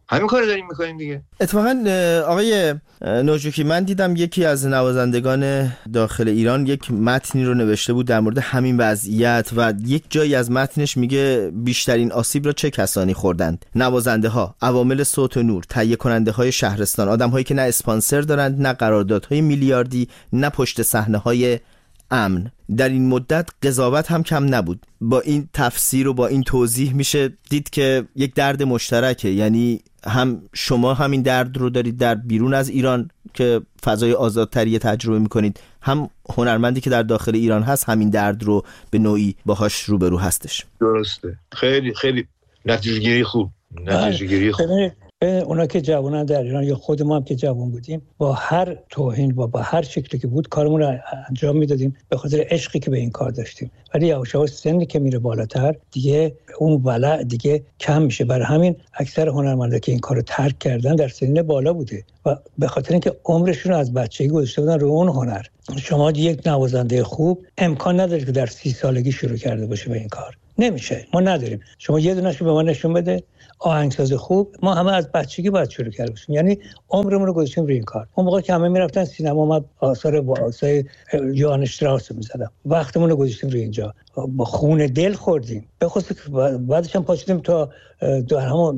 همین کار داریم میکنیم دیگه. اتفاقا آقای نوجوکی، من دیدم یکی از نوازندگان داخل ایران یک متنی رو نوشته بود در مورد همین وضعیت و یک جایی از متنش میگه بیشترین آسیب را چه کسانی خوردند؟ نوازنده ها، عوامل صوت و نور، تهیه کننده های شهرستان، آدم هایی که نه اسپانسر دارند، نه قراردادهای میلیاردی، نه پشت صحنه های امن. در این مدت قضاوت هم کم نبود. با این تفسیر و با این توضیح میشه دید که یک درد مشترکه، یعنی هم شما همین درد رو دارید در بیرون از ایران که فضای آزادتری تجربه میکنید، هم هنرمندی که در داخل ایران هست همین درد رو به نوعی باهاش روبرو هستش. درسته. خیلی خیلی نتیجه گیری خوب. نتیجه گیری خوب. اونا که جوانان در ایران یا خود ما هم که جوان بودیم، با هر توهین و با هر شکلی که بود کارمون رو انجام میدادیم به خاطر عشقی که به این کار داشتیم. ولی یواش یواش سنی که میره بالاتر دیگه اون ولع دیگه کم میشه. برای همین اکثر هنرمندا که این کارو ترک کردن در سن بالا بوده و به خاطر اینکه عمرشون رو از بچگی گذاشته بودن رو اون هنر. شما یک نوازنده خوب امکان نداره که در سی سالگی شروع کرده باشه به این کار. نمیشه، ما نداریم. شما یه دونه‌شو به ما نشون بده. آهنگساز خوب ما همه از بچگی باید شروع کرده باشیم، یعنی عمرمون رو گذاشتیم روی این کار. اون موقع که همه میرفتن سینما، ما آثار با آثار یوهان اشتراس می‌زدم، وقتمون رو گذاشتیم روی اینجا، با خون دل خوردیم. به خصوص بعدش هم پاشیدیم تا در همون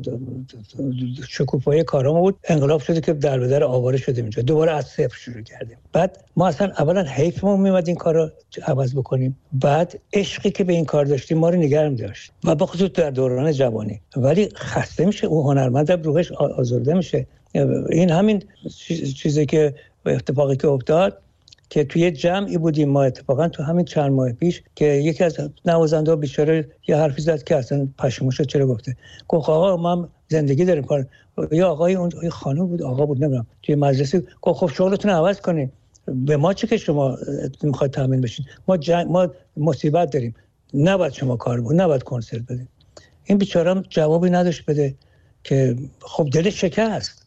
شکوفایی کارامون بود، انقلاب شده که در به در آواره شدیم اینجا، دوباره از صفر شروع کردیم. بعد ما اصلا اولا حیفمون میومد این کارو عوض بکنیم، بعد عشقی که به این کار داشتیم ما رو نگرم داشت و به خصوص در دوران جوانی. ولی خسته میشه اون هنرمند، روحش آزرده میشه. این همین چیزی که اتفاقی که افتاد که توی جمعی بودیم ما اتفاقا تو همین چند ماه پیش که یکی از نوازنده ها بیچاره یه حرفی زد که اصلا پشیمون شد چرا گفته. گفت آقا ما زندگی داریم کار. یا آقای اون خانم بود آقا بود نمیدونم توی مجلسی گفت خب شغلتون عوض کنین، به ما چه که شما میخواید تامین بشین، ما جنگ، ما مصیبت داریم، نباید شما کار بود، نباید کنسرت بدین. این بیچاره هم جوابی نداشت بده که خب دلش شکست.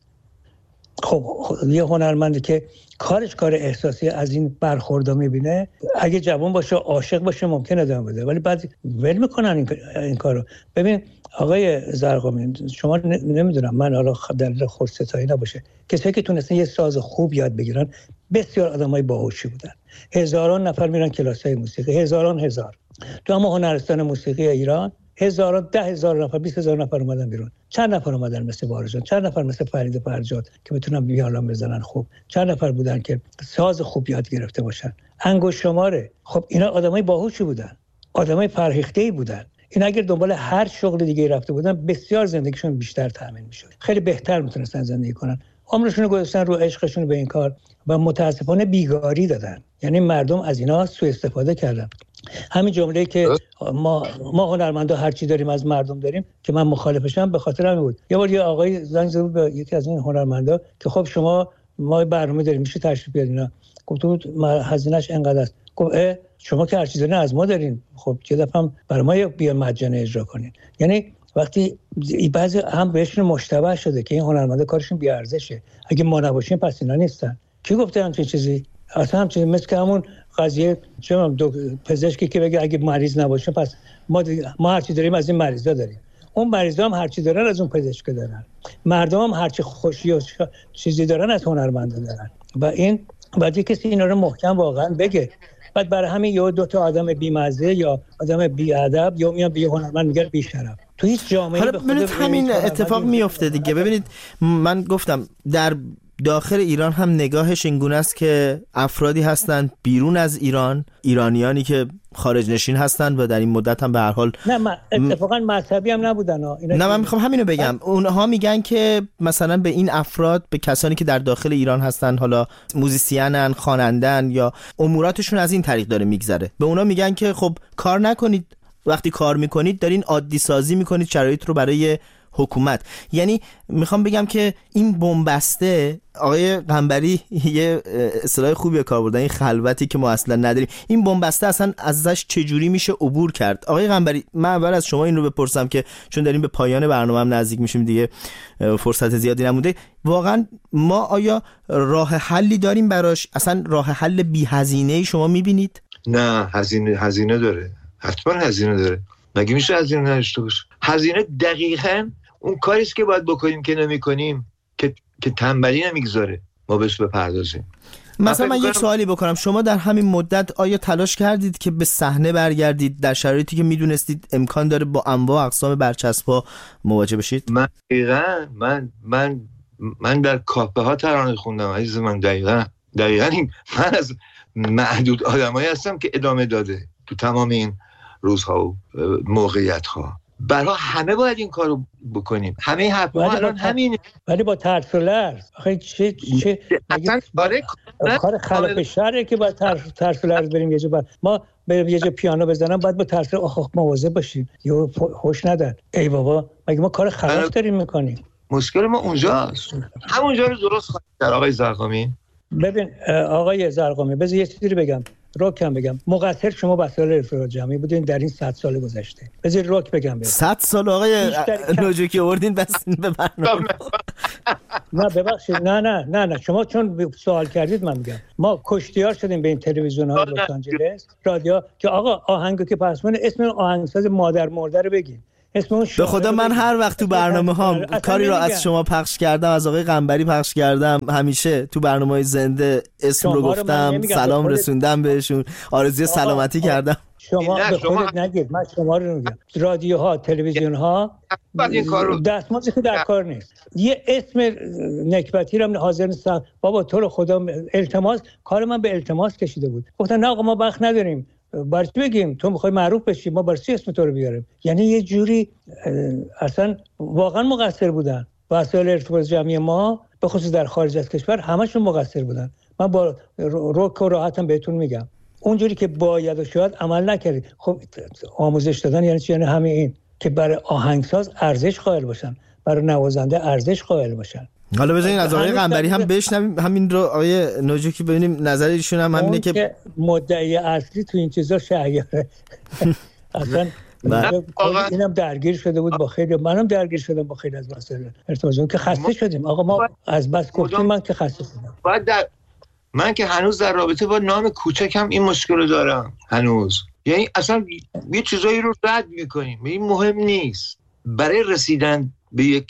خب یه هنرمندی که کارش کار احساسی از این برخوردا میبینه، اگه جوان باشه عاشق باشه ممکنه ادامه بده، ولی بعد ول میکنن این, این کارو. ببین آقای زرقامی، شما نمیدونم من حالا دلیل خودستایی نباشه، کسایی که تونستن یه ساز خوب یاد بگیرن بسیار آدمای باهوشی بودن. هزاران نفر میرن کلاسای موسیقی، هزاران هزار. تو هم هنرستان موسیقی ایران هزاران، ده هزار نفر، بیست هزار نفر اومدن بیرون. چند نفر اومدن مثل بارجان، چند نفر مثل فرید فرجاد که بتونن ویولن بزنن خوب، چند نفر بودن که ساز خوب یاد گرفته باشن. انگشت شماره. خب اینا آدمای باهوشی بودن، آدمای فرهیخته‌ای بودن. این اگر دنبال هر شغل دیگه رفته بودن بسیار زندگیشون بیشتر تامین میشد، خیلی بهتر میتونستن زندگی کنن. عمرشون رو گذاشتن رو عشقشون به این کار و متاسفانه بیگاری دادن، یعنی مردم از اینا سوء استفاده کردن. همین جمله‌ای که ما ما هنرمندا هر چی داریم از مردم داریم که من مخالفشم به خاطر همین بود. یه بار یه آقای زنگ زد به یکی از این هنرمندا که خب شما ما برنامه داریم میشه تشریف بیارین. اینا گفت بود هزینه‌اش اینقدر است. گفت شما که هر چیزی دارین از ما دارین، خب چه دفعه هم برای ما بیا مجانی اجرا کنین. یعنی وقتی بعضی هم بهشون مشتبه شده که این هنرمندا کارشون بی ارزشه، اگه ما نباشیم پس اینا نیستن. کی گفته همچین چیزی؟ اصلا همچین مثل همون قضیه چه دو پزشکی که بگه اگه مریض نباشه پس ما ما هر چی داریم از این مریضا داریم. اون مریضا هم هر چی دارن از اون پزشک دارن. مردم هم هر چی خوشی و چیزی دارن از هنرمندا دارن. و این بعد کسی اینا رو محکم واقعا بگه. بعد برای همین یه دو تا آدم بی‌مزه یا آدم بی‌ادب یا میان به هنرمند میگن بی‌شرف. تو هیچ جامعه‌ای حالا ببینید همین اتفاق میفته دیگه. ببینید من گفتم در داخل ایران هم نگاهش اینگونه است که افرادی هستند بیرون از ایران، ایرانیانی که خارج نشین هستند و در این مدت هم به هر حال نه من اتفاقا مذهبی هم نبودن. نه من میخوام همینو بگم. اونها میگن که مثلا به این افراد، به کسانی که در داخل ایران هستن، حالا موزیسینن، خوانندن یا اموراتشون از این طریق داره میگذره، به اونا میگن که خب کار نکنید، وقتی کار میکنید دارین عادی سازی میکنید شرایط رو برای حکومت. یعنی میخوام بگم که این بنبسته، آقای قنبری یه اصطلاح خوبی کار بردن، این خلوتی که ما اصلا نداریم، این بنبسته اصلا ازش چجوری میشه عبور کرد؟ آقای قنبری من اول از شما این رو بپرسم که چون داریم به پایان برنامه هم نزدیک میشیم دیگه، فرصت زیادی نمونده، واقعا ما آیا راه حلی داریم براش؟ اصلا راه حل بی هزینه شما میبینید؟ نه، هزینه هزینه داره، حتما هزینه داره. مگه میشه هزینه نداشته باشه؟ هزینه دقیقاً اون کاریست که باید بکنیم که نمی‌کنیم که که تنبلی نمیگذاره ما بهش بپردازیم. مثلا من یک سوالی بکنم، شما در همین مدت آیا تلاش کردید که به صحنه برگردید در شرایطی که میدونستید امکان داره با انواع اقسام برچسب‌ها مواجه بشید؟ من دقیقاً من من من در کافه ها ترانه خوندم عزیز من. دقیقاً دقیقاً این من از معدود آدمایی هستم که ادامه داده تو تمام این روزها و موقعیت ها. برای همه باید این کارو بکنیم، همه حرف ما الان همین، ولی با ترس و لرز. آخه چه چه اصلا برای کار خلاف شرعه که با ترس ترس و لرز بریم یه جا. ما بریم یه جا پیانو بزنم باید با ترس آخ مواظب باشیم یا هوش ندن. ای بابا مگه ما کار خلاف داریم میکنیم؟ مشکل ما اونجاست. همونجا رو درست خواهید در آقای زرقامی. ببین آقای زرقامی بذار یه چیزی بگم، روکم بگم. مقصر شما وسایل ارتباط جمعی بودین در این صد سال گذشته. بذار روک بگم بگم. صد سال آقای نوجوکی آوردین بس به برنامه. نه ببخشید نه نه نه نه شما چون سوال کردید من میگم. ما کشتیار شدیم به این تلویزیون‌های لس آنجلس، رادیو که آقا آهنگو که پس من اسم آهنگساز مادر مرده رو بگین. به خدا من هر وقت تو برنامه ها کاری رو از شما پخش کردم، از آقای قنبری پخش کردم، همیشه تو برنامه‌های زنده اسم رو گفتم، سلام رسوندم بهشون، آرزوی سلامتی کردم. شما به خودت نگید، من شما رو میگم. رادیوها، تلویزیون‌ها دستمزدی که در کار نیست. یه اسم نکبتی رو حاضر نیستم. بابا تو رو خدا التماس، کار من به التماس کشیده بود. گفتن نه آقا ما وقت نداریم. برای چی بگیم تو میخوای معروف بشی، ما برای چی اسم تو رو بیاریم؟ یعنی یه جوری اصلا واقعا مقصر بودن. وسایل ارتباط جمعی ما به خصوص در خارج از کشور همشون مقصر بودن. من با روک و راحتم بهتون میگم اونجوری که باید و شاید عمل نکردید. خب آموزش دادن یعنی چی؟ یعنی همین این که برای آهنگساز ارزش قائل باشن، برای نوازنده ارزش قائل باشن. حالا بذارین از آقای قنبری هم بشنویم همین رو. آقای نوجوکی ببینیم نظر ایشون هم همینه که... که مدعی اصلی تو این چیزا شهیاره. اصلا اینم درگیر شده بود با خیلی، منم درگیر شدم با خیلی از مسائل ارتباطی که خسته شدیم. آقا ما از بس گفتیم، من که خسته شدم. بعد در من که هنوز در رابطه با نام کوچکم این مشکل دارم هنوز. یعنی اصلا یه چیزایی رو رد میکنیم، این مهم نیست. برای رسیدن به یک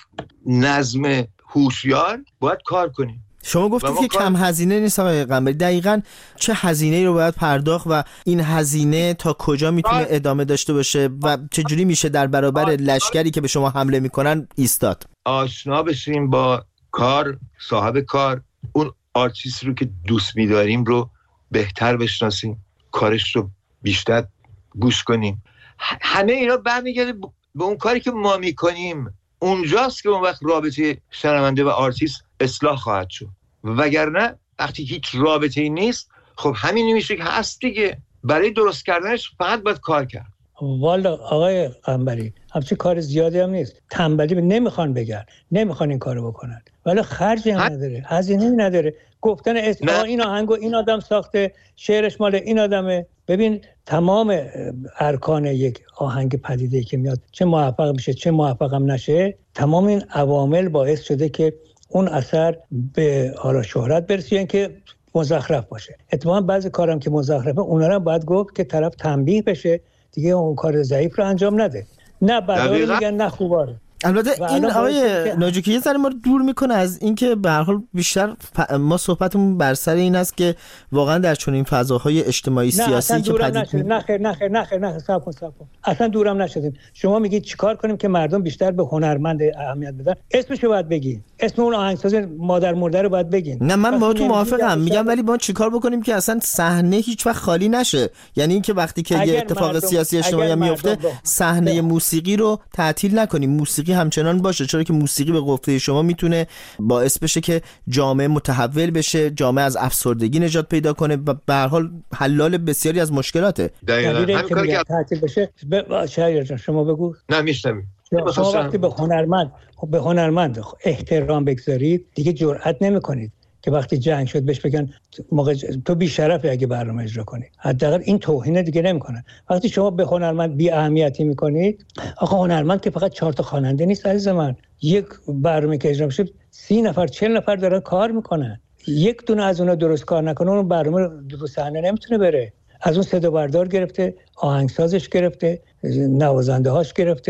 نظم هوشیار باید کار کنیم. شما گفتید که کم هزینه نیست آقای قنبری. دقیقاً چه هزینه‌ای رو باید پرداخت و این هزینه تا کجا میتونه ادامه داشته باشه و چه جوری میشه در برابر لشکری که به شما حمله میکنن ایستاد؟ آشنا بشیم با کار، صاحب کار، اون آرتیست رو که دوست می‌داریم رو بهتر بشناسیم، کارش رو بیشتر گوش کنیم. همه اینا برمیگرده به اون کاری که ما میکنیم. اونجاست که اون وقت رابطه شنونده و آرتیست اصلاح خواهد شد. وگرنه وقتی هیچ رابطه‌ای نیست، خب همین میشه که هست دیگه. برای درست کردنش فقط باید کار کرد. والا آقای قنبری همچین کار زیادی هم نیست. تنبلی نمیخوان بگن، نمیخوان این کارو بکنن، ولی خرجی هم نداره، هزینه‌ای نداره. گفتن اسم این آهنگو این آدم ساخته، شعرش مال این آدمه. ببین تمام ارکان یک آهنگ پدیده‌ای که میاد، چه موفق میشه چه موفق هم نشه، تمام این عوامل باعث شده که اون اثر به حالا شهرت برسه، یعنی که مزخرف باشه. اتفاقا بعضی کارام که مزخرفه اونا رو باید گفت که طرف تنبیه بشه دیگه، اون کار ضعیف رو انجام نده. نه بعدا میگن نه خوباره. البته این آقای نوجوکی یه ذره ما رو دور میکنه از اینکه به هر حال بیشتر ما صحبتمون بر سر این است که واقعا در چنین فضاهای اجتماعی سیاسی که پدید نشد. نه خیر نه خیر نه خیر نه صبر کن صبر کن اصلا دورم نشدیم. شما میگید چیکار کنیم که مردم بیشتر به هنرمند اهمیت بدن؟ اسمشو باید بگی، اسم اون آهنگساز مادر مرده رو باید بگین. نه من با تو موافقم، میگم ولی ما چیکار بکنیم که اصلا صحنه هیچ وقت خالی نشه؟ یعنی اینکه وقتی که یه اتفاق سیاسی اجتماعی میفته صحنه موسیقی رو تعطیل نکنیم، موسیقی همچنان باشه، چرا که موسیقی به گفته شما میتونه باعث بشه که جامعه متحول بشه، جامعه از افسردگی نجات پیدا کنه و به هر حال حلال بسیاری از مشکلاته. دقیقاً همین کاری که تعطیل بشه. شاید شما بگو. نه میشنم. شما وقتی به هنرمند به هنرمند احترام بگذارید دیگه جرئت نمی‌کنید که وقتی جنگ شد بهش بگن موقع تو بی شرفی اگه برنامه اجرا کنی. حداقل این توهین دیگه نمی‌کنن. وقتی شما به هنرمند بی اهمیتی می‌کنید، آخه هنرمند که فقط چهار تا خواننده نیست عزیز من. یک برنامه که اجرا میشه سی نفر چهل نفر دارن کار میکنن. یک دونه از اونها درست کار نکنه اون برنامه رو صحنه نمیتونه بره. از اون صدا بردار گرفته، آهنگسازش گرفته، نوازنده هاش گرفته،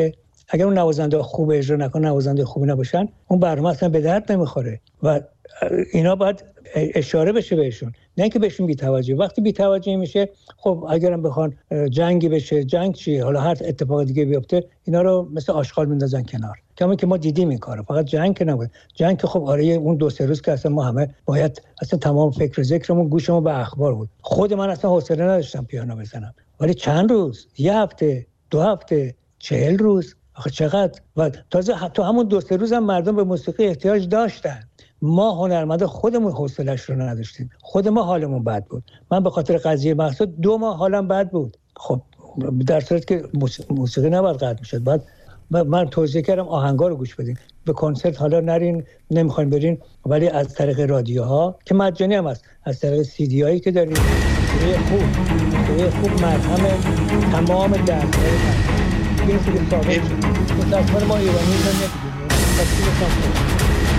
اگر اون نوازنده خوب اجرا نکنه، نوازنده خوبی نباشن، اون برنامه اصلا به درد نمیخوره و اینا باید اشاره بشه بهشون، نه اینکه بهشون بی‌توجهی. وقتی بی‌توجهی میشه، خب اگرم بخوان جنگی بشه، جنگ چی، حالا هر اتفاق دیگه بیفته، اینا رو مثل آشغال میندازن کنار. کما که ما دیدیم این کارو، فقط جنگ که نبود. جنگ که خب آره اون دو سه روز که اصلا ما همه باید اصلا تمام فکر و ذکرمون گوشمون به اخبار بود. خود من اصلا حوصله نداشتم پیانو بزنم، ولی چند روز، یه هفته، دو هفته، چهل روز، آخه چقدر. و تازه تو همون دو سه روز هم مردم به موسیقی احتیاج داشتن. ما هنرمند خودمون حوصله‌اش رو نداشتیم، خود ما حالمون بد بود. من به خاطر قضیه مقصود دو ماه حالم بد بود. خب در صورت که موسیقی نباید قطع میشد، بعد من توضیح کردم آهنگا رو گوش بدین، به کنسرت حالا نرین، نمیخواین برین، ولی از طریق رادیوها که مجانی هم هست، از طریق سی دی هایی که دارین، موسیقی خوب، موسیقی خوب مرهم تمام دردهای من. این چیزی ثابت شد. متأسفانه ما ایرانی رو نمیدونیم.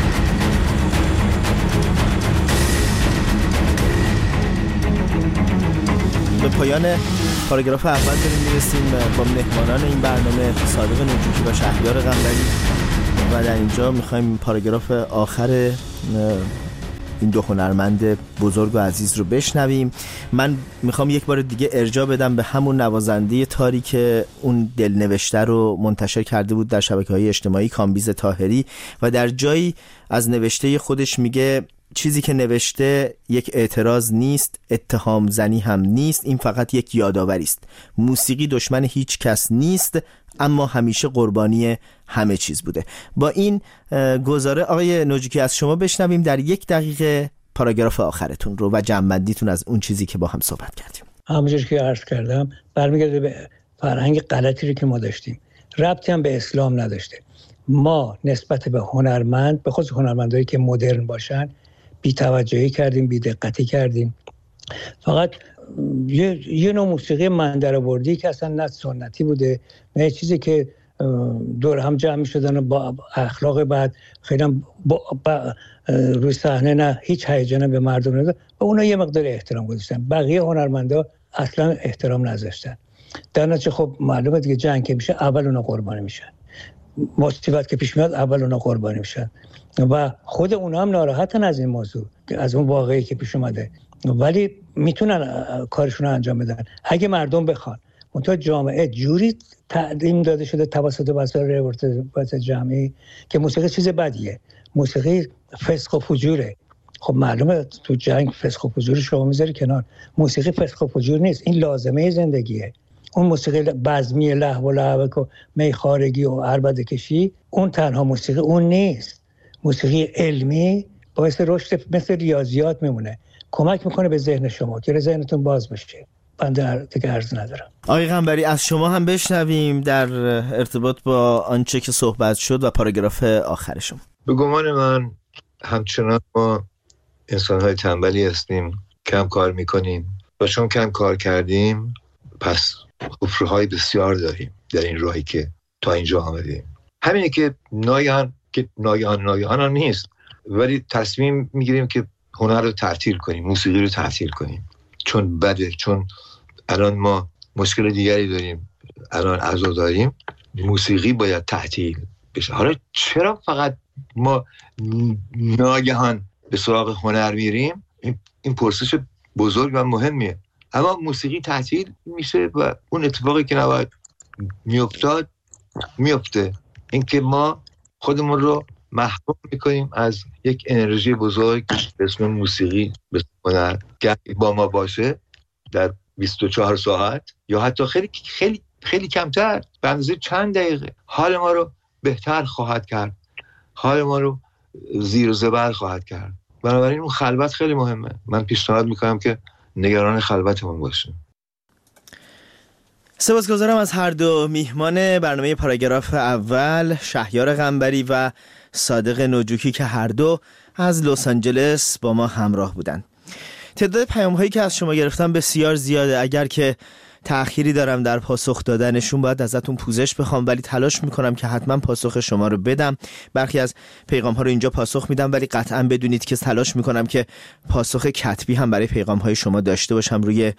به پایان پاراگراف اول داریم میرسیم با مهمانان این برنامه، صادق نجوکی و شهریار قنبری، و در اینجا میخوایم پاراگراف آخر این دو هنرمند بزرگ و عزیز رو بشنویم. من میخوام یک بار دیگه ارجاع بدم به همون نوازنده تاری که اون دلنوشته رو منتشر کرده بود در شبکه‌های اجتماعی، کامبیز طاهری، و در جایی از نوشته خودش میگه چیزی که نوشته یک اعتراض نیست، اتهام زنی هم نیست، این فقط یک یادآوری است. موسیقی دشمن هیچ کس نیست، اما همیشه قربانی همه چیز بوده. با این گزاره آقای نجوکی از شما بشنویم در یک دقیقه پاراگراف آخرتون رو و جمع‌بندیتون از اون چیزی که با هم صحبت کردیم. همونجوری که عرض کردم برمیگرده به فرهنگ غلطی رو که ما داشتیم، ربطی هم به اسلام نداشته. ما نسبت به هنرمند، به خصوص هنرمندایی که مدرن باشن، بی‌توجهی کردیم، بی‌دقتی کردیم. فقط یه, یه نوع موسیقی مندرآوردی که اصلا نه سنتی بوده، نه چیزی که دور هم جمع می‌شدن با اخلاق بعد، خیلی با با روی صحنه نه هیچ هیجانی به مردم نداشت و اونا یه مقدار احترام گذاشتن. بقیه هنرمندا اصلا احترام نذاشتن. در نتیجه خب معلومه دیگه جنگ که میشه اول اونا قربانی میشن، مصیبت که پیش میاد اول اونا قربانی میشن و خود اونا هم ناراحتن از این موضوع، از اون واقعی که پیش اومده، ولی میتونن کارشون رو انجام بدن اگه مردم بخوان. منتها جامعه جوری تعلیم داده شده توسط وسایل ارتباط جمعی که موسیقی چیز بدیه، موسیقی فسق و فجوره. خب معلومه تو جنگ فسق و فجور شما میذاری کنار، موسیقی فسق و فجور نیست، این لازمه زندگیه. اون موسیقی بزمی لهو و لعبک و میخارگی و عربده کشی، اون تنها موسیقی اون نیست. موسیقی علمی باعث رشد مثل ریاضیات میمونه، کمک میکنه به ذهن شما که ذهنتون باز بشه. بنده دیگه عرض ندارم. آقای قنبری از شما هم بشنویم در ارتباط با آنچه که صحبت شد و پاراگراف آخرشون. به گمان من همچنان ما انسان‌های تنبلی هستیم، کم کار میکنیم و چون کم کار کردیم پس حفره‌های بسیار داریم در این راهی که تا اینجا آمدیم. همینه که ناگهان که ناگهان ناگهان نیست، ولی تصمیم میگیریم که هنر رو تعطیل کنیم، موسیقی رو تعطیل کنیم، چون بده، چون الان ما مشکل دیگری داریم، الان عزاداریم، موسیقی باید تعطیل بشه. حالا چرا فقط ما ناگهان به سراغ هنر میریم؟ این, این پرسش بزرگ و مهمیه. اما موسیقی تعطیل میشه و اون اتفاقی که نباید میافتاد میفته، اینکه ما خودمون رو محروم میکنیم از یک انرژی بزرگ به اسم موسیقی، به اسم هنر، که با ما باشه در بیست و چهار ساعت یا حتی خیلی خیلی خیلی کمتر، به اندازه چند دقیقه حال ما رو بهتر خواهد کرد، حال ما رو زیر و زبر خواهد کرد. بنابراین اون خلوت خیلی مهمه. من پیشنهاد میکنم که نگران خلوتمون باشیم. سپاسگزارم از هر دو میهمان برنامه پاراگراف اول، شهریار قنبری و صادق نجوکی که هر دو از لس آنجلس با ما همراه بودند. تعداد پیام هایی که از شما گرفتم بسیار زیاده. اگر که تأخیری دارم در پاسخ دادنشون، باید ازتون پوزش بخوام، ولی تلاش میکنم که حتما پاسخ شما رو بدم. برخی از پیغام ها رو اینجا پاسخ میدم، ولی قطعا بدونید که تلاش میکنم که پاسخ کتبی هم برای پیغام های شما داشته باشم روی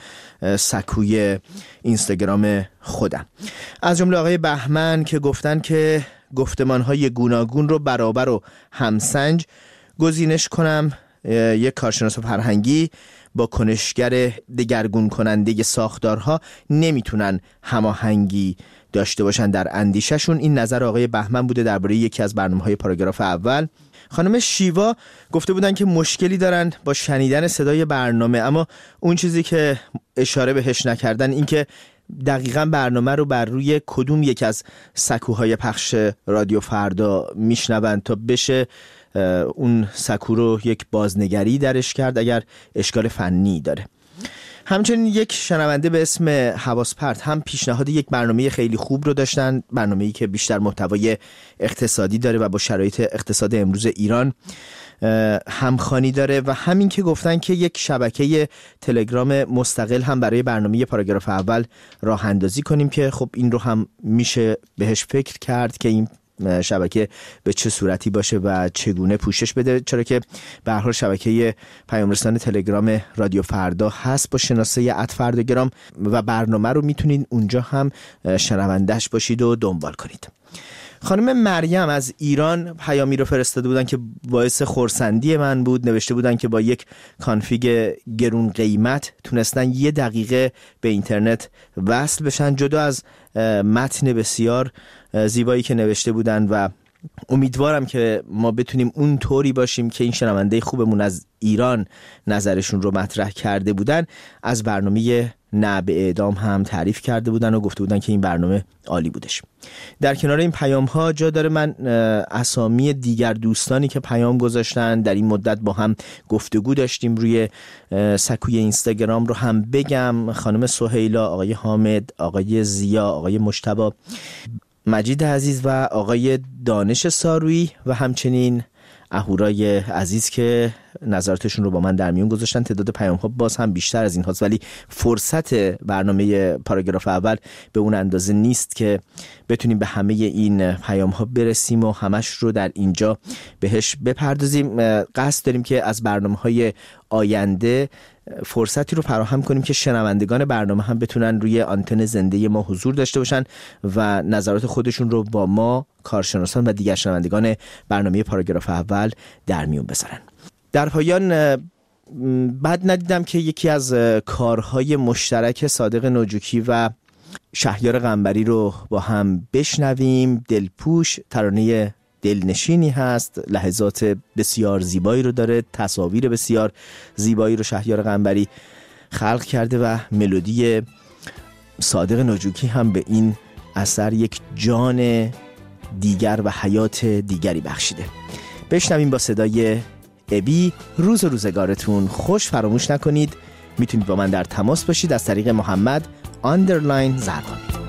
سکوی اینستاگرام خودم. از جمله آقای بهمن که گفتن که گفتمان های گوناگون رو برابر و همسنج گزینش کنم. یک کارشناس فرهنگی با کنشگر دگرگون کننده ساختارها نمیتونن هماهنگی داشته باشن در اندیشهشون. این نظر آقای بهمن بوده درباره یکی از برنامه‌های پاراگراف اول. خانم شیوا گفته بودن که مشکلی دارن با شنیدن صدای برنامه، اما اون چیزی که اشاره بهش نکردن این که دقیقاً برنامه رو بر روی کدوم یک از سکوهای پخش رادیو فردا میشنون تا بشه اون سکو رو یک بازنگری درش کرد اگر اشکال فنی داره. همچنین یک شنونده به اسم حواس پرت هم پیشنهاد یک برنامه خیلی خوب رو داشتن، برنامه‌ای که بیشتر محتوای اقتصادی داره و با شرایط اقتصاد امروز ایران همخوانی داره، و همین که گفتن که یک شبکه تلگرام مستقل هم برای برنامه پاراگراف اول راه اندازی کنیم که خب این رو هم میشه بهش فکر کرد که این شبکه به چه صورتی باشه و چگونه پوشش بده، چرا که به هر حال شبکه پیام رسان تلگرام رادیو فردا هست با شناسه ات فرداگرام و برنامه رو میتونید اونجا هم شنوندهش باشید و دنبال کنید. خانم مریم از ایران پیامی رو فرستاده بودن که باعث خرسندی من بود. نوشته بودن که با یک کانفیگ گرون قیمت تونستن یه دقیقه به اینترنت وصل بشن، جدا از متن بسیار زیبایی که نوشته بودن، و امیدوارم که ما بتونیم اون طوری باشیم که این شنونده خوبمون از ایران نظرشون رو مطرح کرده بودن از برنامه نه به اعدام هم تعریف کرده بودن و گفته بودن که این برنامه عالی بودش. در کنار این پیام ها جا داره من اسامی دیگر دوستانی که پیام گذاشتن در این مدت با هم گفتگو داشتیم روی سکوی اینستاگرام رو هم بگم. خانم سهیلا، آقای حامد، آقای زیا، آقای مجتبی، مجید عزیز و آقای دانش سارویی و همچنین اهورای عزیز که نظراتشون رو با من در میون گذاشتن. تعداد پیام ها باز هم بیشتر از این هاست، ولی فرصت برنامه پاراگراف اول به اون اندازه نیست که بتونیم به همه این پیام ها برسیم و همش رو در اینجا بهش بپردازیم. قصد داریم که از برنامه های آینده فرصتی رو فراهم کنیم که شنوندگان برنامه هم بتونن روی آنتن زنده ما حضور داشته باشن و نظرات خودشون رو با ما کارشناسان و دیگر شنوندگان برنامه پاراگراف اول در میون بذارن. در پایان بعد ندیدم که یکی از کارهای مشترک صادق نوجوکی و شهریار قنبری رو با هم بشنویم. دلپوش ترانه دلنشینی هست، لحظات بسیار زیبایی رو داره، تصاویر بسیار زیبایی رو شهریار قنبری خلق کرده و ملودی صادق نوجوکی هم به این اثر یک جان دیگر و حیات دیگری بخشیده. بشنویم با صدای ابی. روز و روزگارتون خوش. فراموش نکنید میتونید با من در تماس باشید از طریق محمد آندرلاین زرقامی.